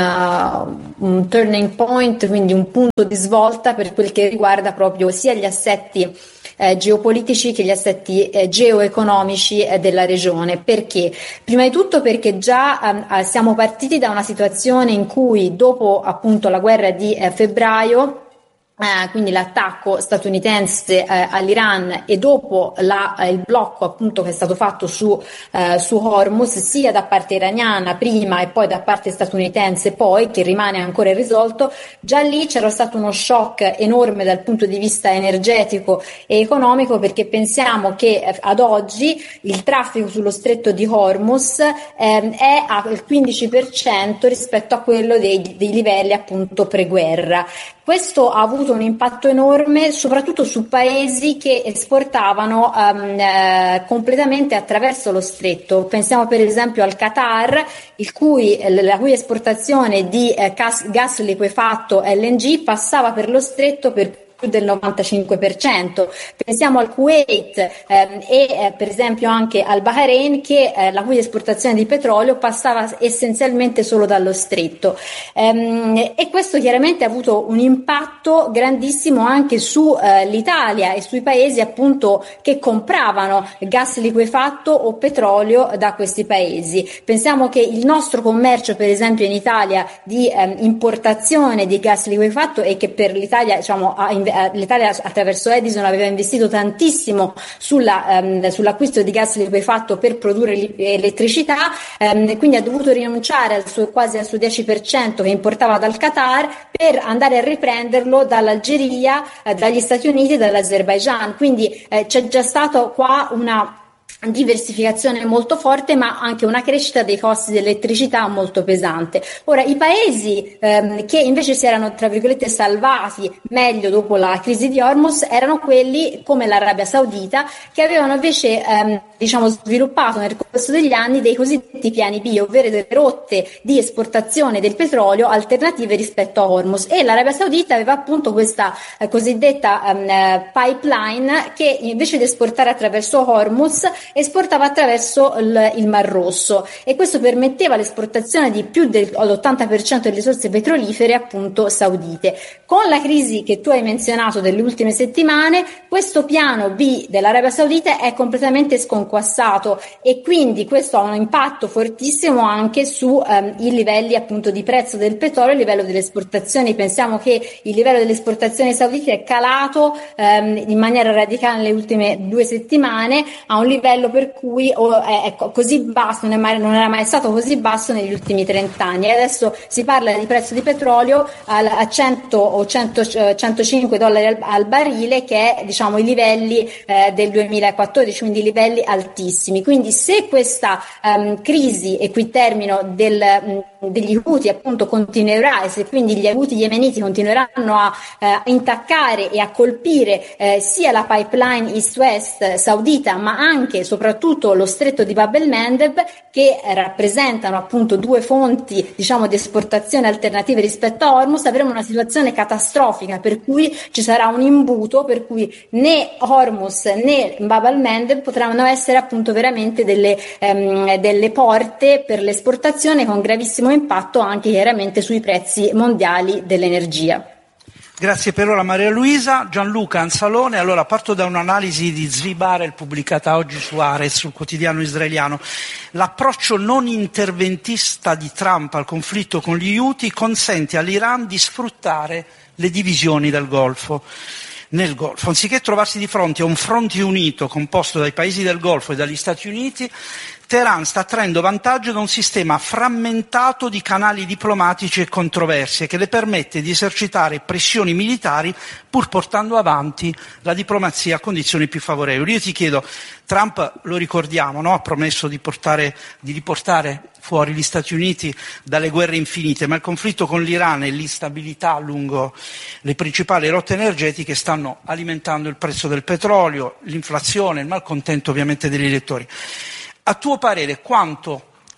uh, un turning point, quindi un punto di svolta per quel che riguarda proprio sia gli assetti Eh, geopolitici che gli assetti eh, geoeconomici eh, della regione. Perché? Prima di tutto perché già eh, siamo partiti da una situazione in cui dopo appunto la guerra di eh, febbraio, Eh, quindi l'attacco statunitense eh, all'Iran e dopo la, eh, il blocco appunto che è stato fatto su, eh, su Hormuz, sia da parte iraniana prima e poi da parte statunitense poi, che rimane ancora irrisolto, già lì c'era stato uno shock enorme dal punto di vista energetico e economico, perché pensiamo che eh, ad oggi il traffico sullo stretto di Hormuz eh, è al quindici per cento rispetto a quello dei, dei livelli appunto pre-guerra. Questo ha avuto un impatto enorme soprattutto su paesi che esportavano um, eh, completamente attraverso lo stretto. Pensiamo per esempio al Qatar, il cui, la cui esportazione di eh, gas, gas liquefatto L N G passava per lo stretto per del novantacinque per cento. Pensiamo al Kuwait ehm, e eh, per esempio anche al Bahrain, che eh, la cui esportazione di petrolio passava essenzialmente solo dallo stretto, ehm, e questo chiaramente ha avuto un impatto grandissimo anche su eh, l'Italia e sui paesi appunto che compravano gas liquefatto o petrolio da questi paesi. Pensiamo che il nostro commercio per esempio in Italia di ehm, importazione di gas liquefatto, e che per l'Italia diciamo ha inv- l'Italia attraverso Edison aveva investito tantissimo sulla, um, sull'acquisto di gas liquefatto per produrre li- elettricità, um, quindi ha dovuto rinunciare al suo, quasi al suo dieci per cento che importava dal Qatar per andare a riprenderlo dall'Algeria, eh, dagli Stati Uniti e dall'Azerbaigian. Quindi eh, c'è già stato qua una diversificazione molto forte, ma anche una crescita dei costi dell'elettricità molto pesante. Ora, i paesi ehm, che invece si erano tra virgolette salvati meglio dopo la crisi di Hormuz erano quelli come l'Arabia Saudita, che avevano invece ehm, diciamo sviluppato nel corso degli anni dei cosiddetti piani B, ovvero delle rotte di esportazione del petrolio alternative rispetto a Hormuz, e l'Arabia Saudita aveva appunto questa eh, cosiddetta ehm, pipeline che invece di esportare attraverso Hormuz esportava attraverso il, il Mar Rosso, e questo permetteva l'esportazione di più dell'ottanta per cento delle risorse petrolifere appunto saudite. Con la crisi che tu hai menzionato delle ultime settimane, questo piano B dell'Arabia Saudita è completamente sconquassato, e quindi questo ha un impatto fortissimo anche su ehm, i livelli appunto di prezzo del petrolio, il livello delle esportazioni. Pensiamo che il livello delle esportazioni saudite è calato ehm, in maniera radicale nelle ultime due settimane a un livello per cui oh, è, è così basso, non, è mai, non era mai stato così basso negli ultimi trent'anni, e adesso si parla di prezzo di petrolio al, a cento o cento, centocinque dollari al, al barile, che è diciamo i livelli eh, del duemilaquattordici, quindi livelli altissimi. Quindi se questa um, crisi, e qui termino, del, mh, degli Houthi appunto continuerà, e se quindi gli Houthi yemeniti continueranno a eh, intaccare e a colpire eh, sia la pipeline east-west saudita, ma anche soprattutto lo stretto di Bab el-Mandeb, che rappresentano appunto due fonti diciamo di esportazione alternative rispetto a Hormuz, avremo una situazione catastrofica, per cui ci sarà un imbuto per cui né Hormuz né Bab el-Mandeb potranno essere appunto veramente delle, ehm, delle porte per l'esportazione, con gravissimo impatto anche chiaramente sui prezzi mondiali dell'energia. Grazie per ora Maria Luisa. Gianluca Anzalone. Allora parto da un'analisi di Zvi Barel pubblicata oggi su Haaretz, sul quotidiano israeliano. L'approccio non interventista di Trump al conflitto con gli Houthi consente all'Iran di sfruttare le divisioni del Golfo. Nel Golfo, anziché trovarsi di fronte a un fronte unito composto dai paesi del Golfo e dagli Stati Uniti, Teheran sta traendo vantaggio da un sistema frammentato di canali diplomatici e controversie che le permette di esercitare pressioni militari pur portando avanti la diplomazia a condizioni più favorevoli. Io ti chiedo, Trump, lo ricordiamo, no? Ha promesso di, portare, di riportare fuori gli Stati Uniti dalle guerre infinite, ma il conflitto con l'Iran e l'instabilità lungo le principali rotte energetiche stanno alimentando il prezzo del petrolio, l'inflazione, il malcontento ovviamente degli elettori. A tuo parere, quanto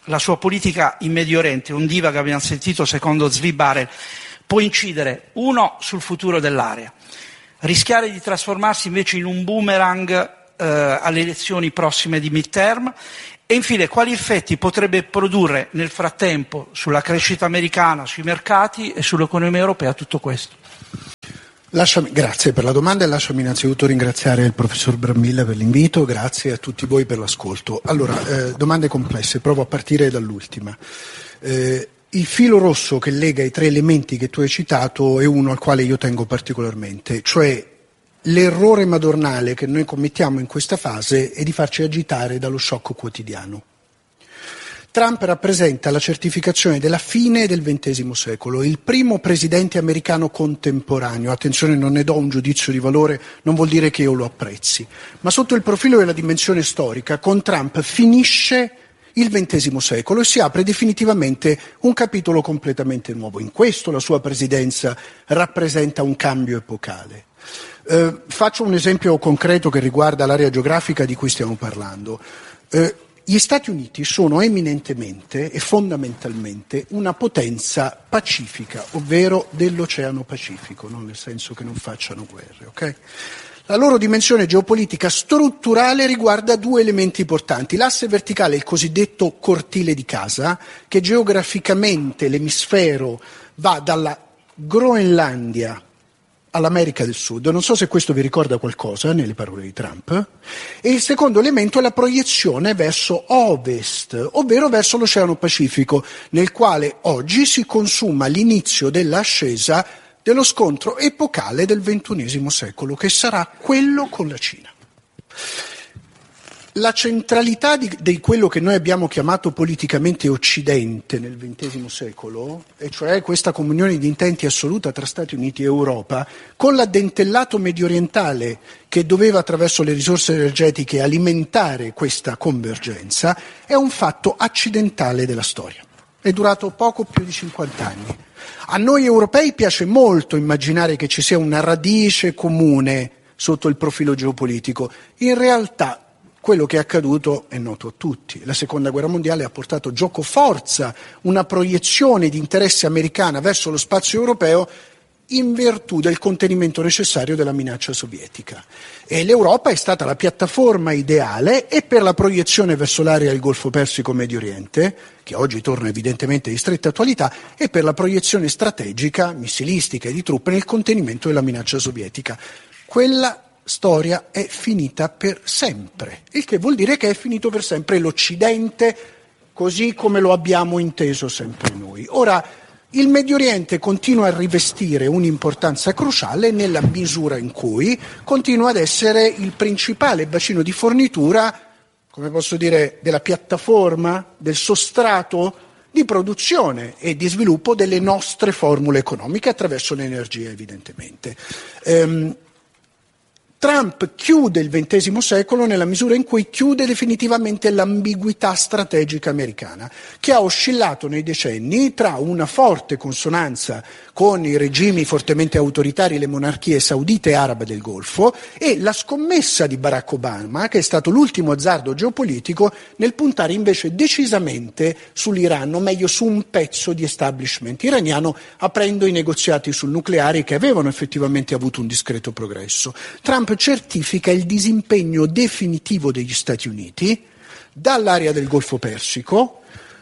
la sua politica in Medio Oriente, un diva che abbiamo sentito secondo Zvi Barel, può incidere, uno, sul futuro dell'area, rischiare di trasformarsi invece in un boomerang eh, alle elezioni prossime di midterm, e infine quali effetti potrebbe produrre nel frattempo sulla crescita americana, sui mercati e sull'economia europea tutto questo. Lasciami, grazie per la domanda e lasciami innanzitutto ringraziare il professor Brambilla per l'invito, grazie a tutti voi per l'ascolto. Allora, eh, domande complesse, provo a partire dall'ultima. Eh, il filo rosso che lega i tre elementi che tu hai citato è uno al quale io tengo particolarmente, cioè l'errore madornale che noi commettiamo in questa fase è di farci agitare dallo shock quotidiano. Trump rappresenta la certificazione della fine del ventesimo secolo, il primo presidente americano contemporaneo. Attenzione, non ne do un giudizio di valore, non vuol dire che io lo apprezzi, ma sotto il profilo della dimensione storica, con Trump finisce il ventesimo secolo e si apre definitivamente un capitolo completamente nuovo. In questo la sua presidenza rappresenta un cambio epocale. Eh, faccio un esempio concreto che riguarda l'area geografica di cui stiamo parlando. Eh, Gli Stati Uniti sono eminentemente e fondamentalmente una potenza pacifica, ovvero dell'Oceano Pacifico, non nel senso che non facciano guerre, ok? La loro dimensione geopolitica strutturale riguarda due elementi importanti. L'asse verticale, il cosiddetto cortile di casa, che geograficamente l'emisfero va dalla Groenlandia all'America del Sud. Non so se questo vi ricorda qualcosa nelle parole di Trump. E il secondo elemento è la proiezione verso ovest, ovvero verso l'Oceano Pacifico, nel quale oggi si consuma l'inizio dell'ascesa dello scontro epocale del ventunesimo secolo, che sarà quello con la Cina. La centralità di, di quello che noi abbiamo chiamato politicamente Occidente nel ventesimo secolo, e cioè questa comunione di intenti assoluta tra Stati Uniti e Europa, con l'addentellato mediorientale che doveva attraverso le risorse energetiche alimentare questa convergenza, è un fatto accidentale della storia. È durato poco più di cinquanta anni. A noi europei piace molto immaginare che ci sia una radice comune sotto il profilo geopolitico. In realtà quello che è accaduto è noto a tutti. La Seconda Guerra Mondiale ha portato giocoforza una proiezione di interesse americana verso lo spazio europeo in virtù del contenimento necessario della minaccia sovietica. E l'Europa è stata la piattaforma ideale e per la proiezione verso l'area del Golfo Persico Medio Oriente, che oggi torna evidentemente di stretta attualità, e per la proiezione strategica, missilistica e di truppe nel contenimento della minaccia sovietica. Quella storia è finita per sempre, il che vuol dire che è finito per sempre l'Occidente così come lo abbiamo inteso sempre noi. Ora, il Medio Oriente continua a rivestire un'importanza cruciale nella misura in cui continua ad essere il principale bacino di fornitura, come posso dire, della piattaforma, del sostrato di produzione e di sviluppo delle nostre formule economiche attraverso l'energia, evidentemente. Ehm, Trump chiude il ventesimo secolo nella misura in cui chiude definitivamente l'ambiguità strategica americana, che ha oscillato nei decenni tra una forte consonanza con i regimi fortemente autoritari e le monarchie saudite e arabe del Golfo e la scommessa di Barack Obama, che è stato l'ultimo azzardo geopolitico nel puntare invece decisamente sull'Iran, o meglio su un pezzo di establishment iraniano, aprendo i negoziati sul nucleare che avevano effettivamente avuto un discreto progresso. Trump certifica il disimpegno definitivo degli Stati Uniti dall'area del Golfo Persico,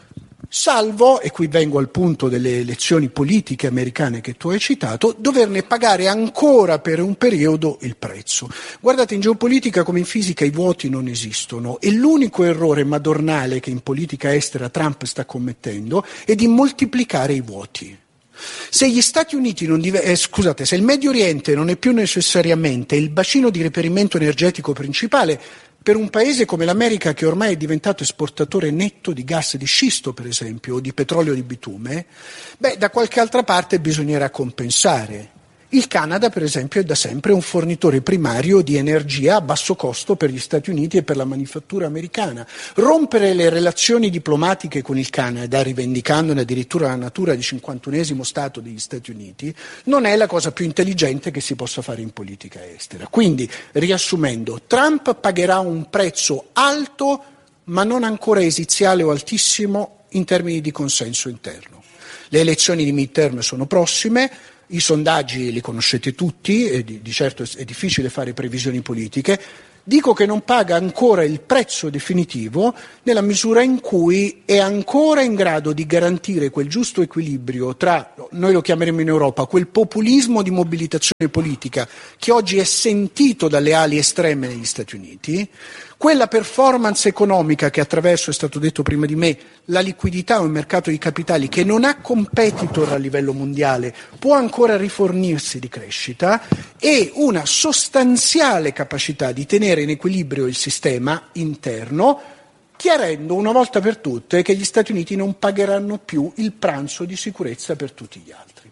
salvo, e qui vengo al punto delle elezioni politiche americane che tu hai citato, doverne pagare ancora per un periodo il prezzo. Guardate, in geopolitica come in fisica i vuoti non esistono e l'unico errore madornale che in politica estera Trump sta commettendo è di moltiplicare i vuoti. Se gli Stati Uniti non div- eh, scusate, se il Medio Oriente non è più necessariamente il bacino di reperimento energetico principale per un paese come l'America, che ormai è diventato esportatore netto di gas di scisto, per esempio, o di petrolio di bitume, beh, da qualche altra parte bisognerà compensare. Il Canada, per esempio, è da sempre un fornitore primario di energia a basso costo per gli Stati Uniti e per la manifattura americana. Rompere le relazioni diplomatiche con il Canada, rivendicandone addirittura la natura di cinquantunesimo Stato degli Stati Uniti, non è la cosa più intelligente che si possa fare in politica estera. Quindi, riassumendo, Trump pagherà un prezzo alto, ma non ancora esiziale o altissimo, in termini di consenso interno. Le elezioni di midterm sono prossime, i sondaggi li conoscete tutti e di, di certo è difficile fare previsioni politiche. Dico che non paga ancora il prezzo definitivo nella misura in cui è ancora in grado di garantire quel giusto equilibrio tra, noi lo chiameremo in Europa, quel populismo di mobilitazione politica che oggi è sentito dalle ali estreme negli Stati Uniti, quella performance economica che attraverso, è stato detto prima di me, la liquidità o il mercato di capitali che non ha competitor a livello mondiale può ancora rifornirsi di crescita, e una sostanziale capacità di tenere in equilibrio il sistema interno, chiarendo una volta per tutte che gli Stati Uniti non pagheranno più il pranzo di sicurezza per tutti gli altri.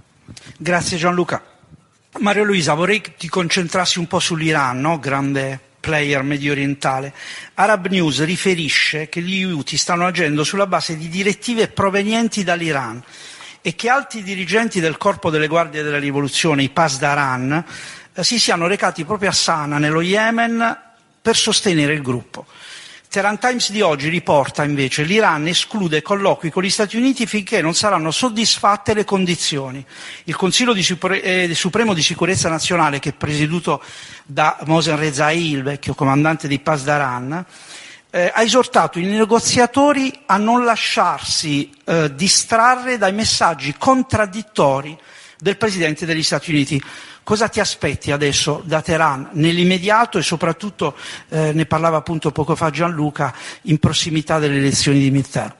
Grazie Gianluca. Maria Luisa, vorrei che ti concentrassi un po' sull'Iran, no? Grande player medio orientale. Arab News riferisce che gli Houthi stanno agendo sulla base di direttive provenienti dall'Iran e che alti dirigenti del corpo delle guardie della rivoluzione, i Pasdaran, eh, si siano recati proprio a Sana, nello Yemen, per sostenere il gruppo. Tehran Times di oggi riporta invece l'Iran esclude colloqui con gli Stati Uniti finché non saranno soddisfatte le condizioni. Il Consiglio di Supre- eh, Supremo di Sicurezza Nazionale, che è presieduto da Mohsen Rezaei, il vecchio comandante di Pasdaran, eh, ha esortato i negoziatori a non lasciarsi eh, distrarre dai messaggi contraddittori del Presidente degli Stati Uniti. Cosa ti aspetti adesso da Teheran nell'immediato e soprattutto, eh, ne parlava appunto poco fa Gianluca, in prossimità delle elezioni di midterm?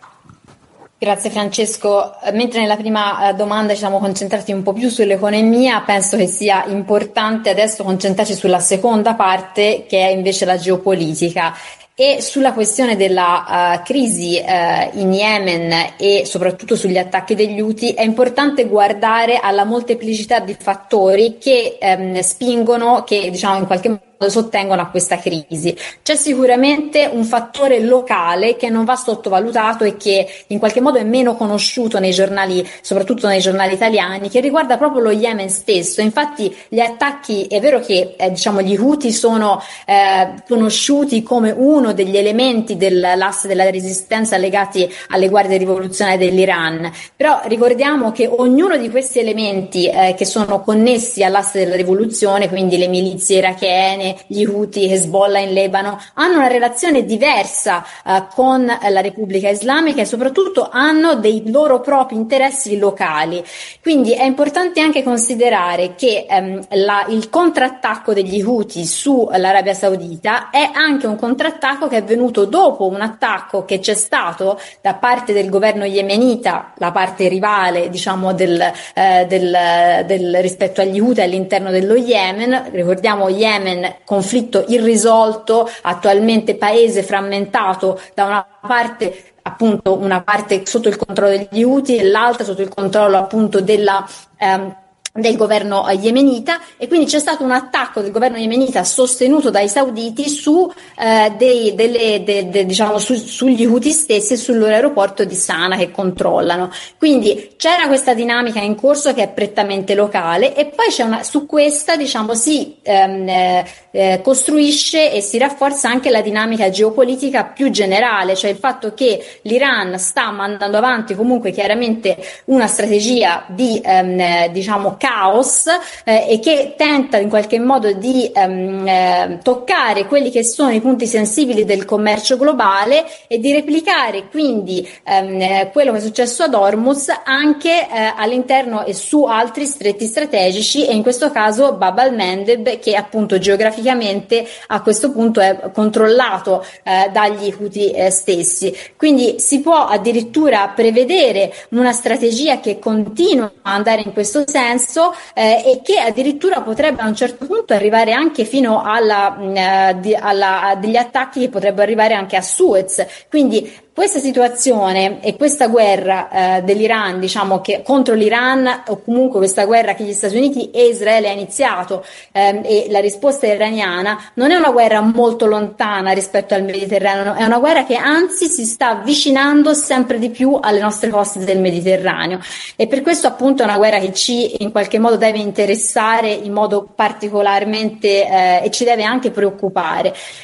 Grazie Francesco. Mentre nella prima domanda ci siamo concentrati un po' più sull'economia, penso che sia importante adesso concentrarci sulla seconda parte, che è invece la geopolitica. E sulla questione della uh, crisi uh, in Yemen e soprattutto sugli attacchi degli Houthi è importante guardare alla molteplicità di fattori che um, spingono, che diciamo in qualche modo sottengono a questa crisi. C'è sicuramente un fattore locale che non va sottovalutato e che in qualche modo è meno conosciuto nei giornali, soprattutto nei giornali italiani, che riguarda proprio lo Yemen stesso. Infatti gli attacchi, è vero che eh, diciamo gli Houthi sono eh, conosciuti come uno degli elementi dell'asse della resistenza legati alle guardie rivoluzionarie dell'Iran, però ricordiamo che ognuno di questi elementi eh, che sono connessi all'asse della rivoluzione, quindi le milizie irachene, gli Houthi, Hezbollah in Libano, hanno una relazione diversa eh, con la Repubblica Islamica e soprattutto hanno dei loro propri interessi locali. Quindi è importante anche considerare che ehm, la, il contrattacco degli Houthi sull'Arabia Saudita è anche un contrattacco che è venuto dopo un attacco che c'è stato da parte del governo yemenita, la parte rivale diciamo del, eh, del, del rispetto agli Houthi all'interno dello Yemen. Ricordiamo Yemen, conflitto irrisolto, attualmente paese frammentato, da una parte appunto una parte sotto il controllo degli Houthi e l'altra sotto il controllo appunto della ehm, del governo yemenita, e quindi c'è stato un attacco del governo yemenita sostenuto dai sauditi su eh, dei, delle, de, de, diciamo su, sugli Houthi stessi e sul loro aeroporto di Sana che controllano. Quindi c'era questa dinamica in corso che è prettamente locale, e poi c'è una, su questa diciamo si ehm, eh, costruisce e si rafforza anche la dinamica geopolitica più generale, cioè il fatto che l'Iran sta mandando avanti comunque chiaramente una strategia di ehm, diciamo caos eh, e che tenta in qualche modo di ehm, eh, toccare quelli che sono i punti sensibili del commercio globale e di replicare quindi ehm, quello che è successo ad Hormuz anche eh, all'interno e su altri stretti strategici, e in questo caso Bab al-Mandeb, che appunto geograficamente a questo punto è controllato eh, dagli Houthi eh, stessi. Quindi si può addirittura prevedere una strategia che continua a andare in questo senso Eh, e che addirittura potrebbe a un certo punto arrivare anche fino alla, eh, di, alla, a degli attacchi che potrebbero arrivare anche a Suez. Quindi questa situazione e questa guerra eh, dell'Iran, diciamo che contro l'Iran, o comunque questa guerra che gli Stati Uniti e Israele ha iniziato ehm, e la risposta iraniana, non è una guerra molto lontana rispetto al Mediterraneo, è una guerra che anzi si sta avvicinando sempre di più alle nostre coste del Mediterraneo, e per questo appunto è una guerra che ci in qualche modo deve interessare in modo particolarmente eh, e ci deve anche preoccupare.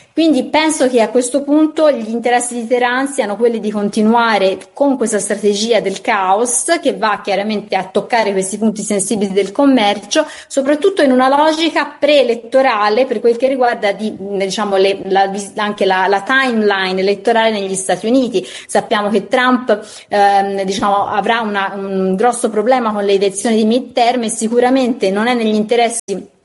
Quindi penso che a questo punto gli interessi di Teheran siano quelli di continuare con questa strategia del caos, che va chiaramente a toccare questi punti sensibili del commercio, soprattutto in una logica preelettorale per quel che riguarda di, diciamo, le, la, anche la, la timeline elettorale negli Stati Uniti. Sappiamo che Trump ehm, diciamo, avrà una, un grosso problema con le elezioni di midterm e sicuramente non è negli interessi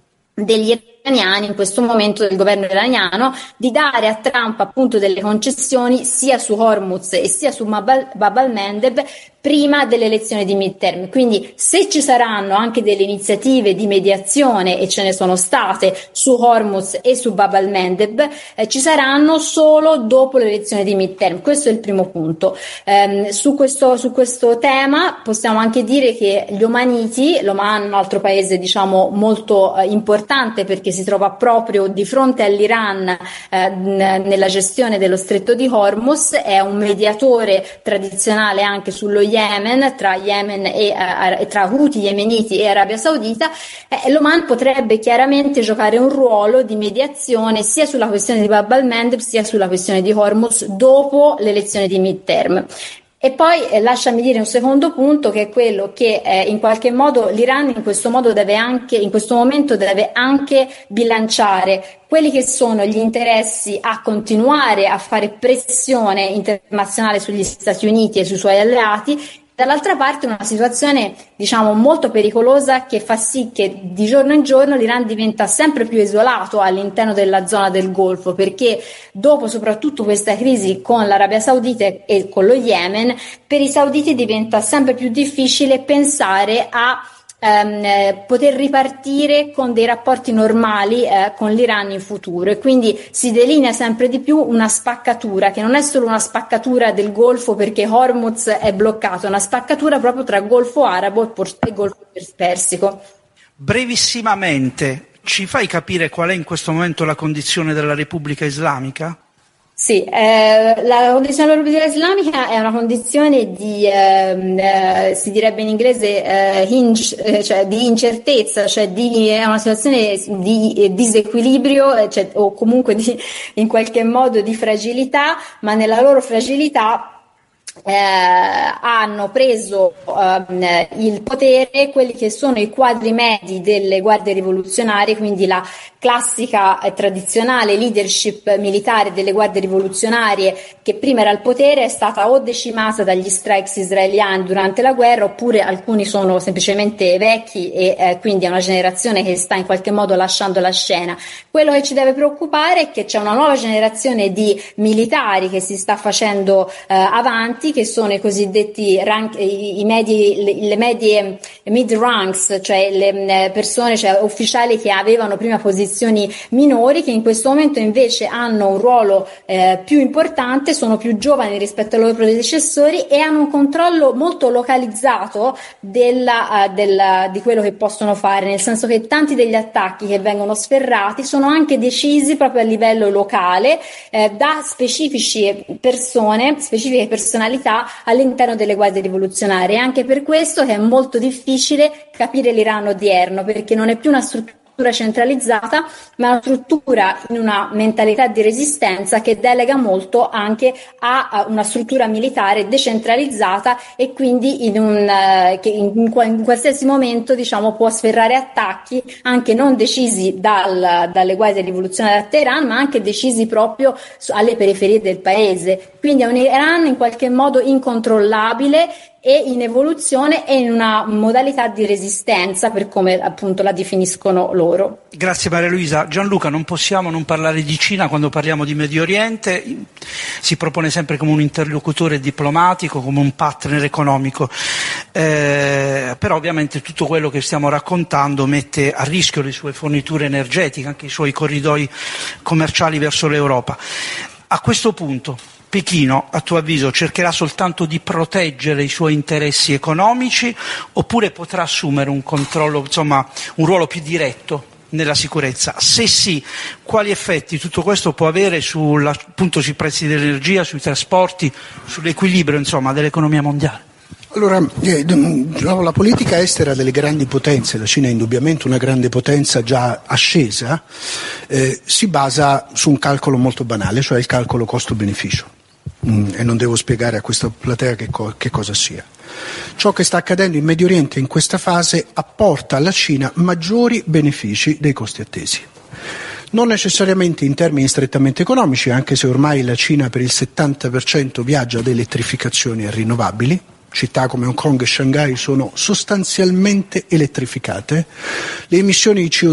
degli iraniani in questo momento, del governo iraniano, di dare a Trump appunto delle concessioni sia su Hormuz e sia su Bab al-Mandeb prima delle elezioni di midterm. Quindi se ci saranno anche delle iniziative di mediazione, e ce ne sono state su Hormuz e su Bab al-Mandeb, eh, ci saranno solo dopo le elezioni di midterm. Questo è il primo punto. Eh, su questo, su questo tema possiamo anche dire che gli Omaniti, l'Oman è un altro paese diciamo molto eh, importante perché si trova proprio di fronte all'Iran eh, nella gestione dello stretto di Hormuz, è un mediatore tradizionale anche sullo Yemen, tra Yemen e eh, tra Houthi yemeniti e Arabia Saudita. eh, l'Oman potrebbe chiaramente giocare un ruolo di mediazione sia sulla questione di Bab al-Mandeb sia sulla questione di Hormuz dopo l'elezione di midterm. E poi eh, lasciami dire un secondo punto, che è quello che eh, in qualche modo l'Iran in questo modo deve anche, in questo momento deve anche bilanciare quelli che sono gli interessi a continuare a fare pressione internazionale sugli Stati Uniti e sui suoi alleati, dall'altra parte una situazione diciamo molto pericolosa che fa sì che di giorno in giorno l'Iran diventa sempre più isolato all'interno della zona del Golfo, perché dopo soprattutto questa crisi con l'Arabia Saudita e con lo Yemen, per i sauditi diventa sempre più difficile pensare a Ehm, poter ripartire con dei rapporti normali eh, con l'Iran in futuro, e quindi si delinea sempre di più una spaccatura che non è solo una spaccatura del Golfo perché Hormuz è bloccato, è una spaccatura proprio tra Golfo Arabo e Golfo Persico. Brevissimamente ci fai capire qual è in questo momento la condizione della Repubblica Islamica? Sì, eh, la condizione della Repubblica Islamica è una condizione di, eh, eh, si direbbe in inglese, eh, hinge, eh, cioè di incertezza, cioè di, è una situazione di eh, disequilibrio, cioè, o comunque di, in qualche modo di fragilità, ma nella loro fragilità Eh, hanno preso eh, il potere quelli che sono i quadri medi delle guardie rivoluzionarie, quindi la classica e tradizionale leadership militare delle guardie rivoluzionarie che prima era al potere, è stata o decimata dagli strikes israeliani durante la guerra, oppure alcuni sono semplicemente vecchi e eh, quindi è una generazione che sta in qualche modo lasciando la scena. Quello che ci deve preoccupare è che c'è una nuova generazione di militari che si sta facendo eh, avanti, che sono i cosiddetti rank, i, i medi, le, le medie mid ranks, cioè le persone, cioè ufficiali che avevano prima posizioni minori, che in questo momento invece hanno un ruolo eh, più importante, sono più giovani rispetto ai loro predecessori e hanno un controllo molto localizzato della, uh, della, di quello che possono fare, nel senso che tanti degli attacchi che vengono sferrati sono anche decisi proprio a livello locale eh, da specifici persone, specifiche personalità all'interno delle guardie rivoluzionarie. È anche per questo che è molto difficile capire l'Iran odierno, perché non è più una struttura centralizzata, ma una struttura in una mentalità di resistenza che delega molto anche a una struttura militare decentralizzata e quindi in un uh, che in, in qualsiasi momento diciamo può sferrare attacchi anche non decisi dal, dalle guardie rivoluzionarie a Teheran, ma anche decisi proprio su, alle periferie del paese. Quindi è un Iran in qualche modo incontrollabile e in evoluzione e in una modalità di resistenza, per come appunto la definiscono loro. Grazie Maria Luisa. Gianluca, non possiamo non parlare di Cina quando parliamo di Medio Oriente, si propone sempre come un interlocutore diplomatico, come un partner economico, eh, però ovviamente tutto quello che stiamo raccontando mette a rischio le sue forniture energetiche, anche i suoi corridoi commerciali verso l'Europa. A questo punto Pechino, a tuo avviso, cercherà soltanto di proteggere i suoi interessi economici oppure potrà assumere un controllo, insomma, un ruolo più diretto nella sicurezza? Se sì, quali effetti tutto questo può avere sulla, appunto, sui prezzi dell'energia, sui trasporti, sull'equilibrio, insomma, dell'economia mondiale? Allora, eh, la politica estera delle grandi potenze, la Cina è indubbiamente una grande potenza già ascesa, eh, si basa su un calcolo molto banale, cioè il calcolo costo-beneficio. Mm, e non devo spiegare a questa platea che, co- che cosa sia. Ciò che sta accadendo in Medio Oriente in questa fase apporta alla Cina maggiori benefici dei costi attesi. Non necessariamente in termini strettamente economici, anche se ormai la Cina per il settanta per cento viaggia ad elettrificazioni e rinnovabili. Città come Hong Kong e Shanghai sono sostanzialmente elettrificate, le emissioni di C O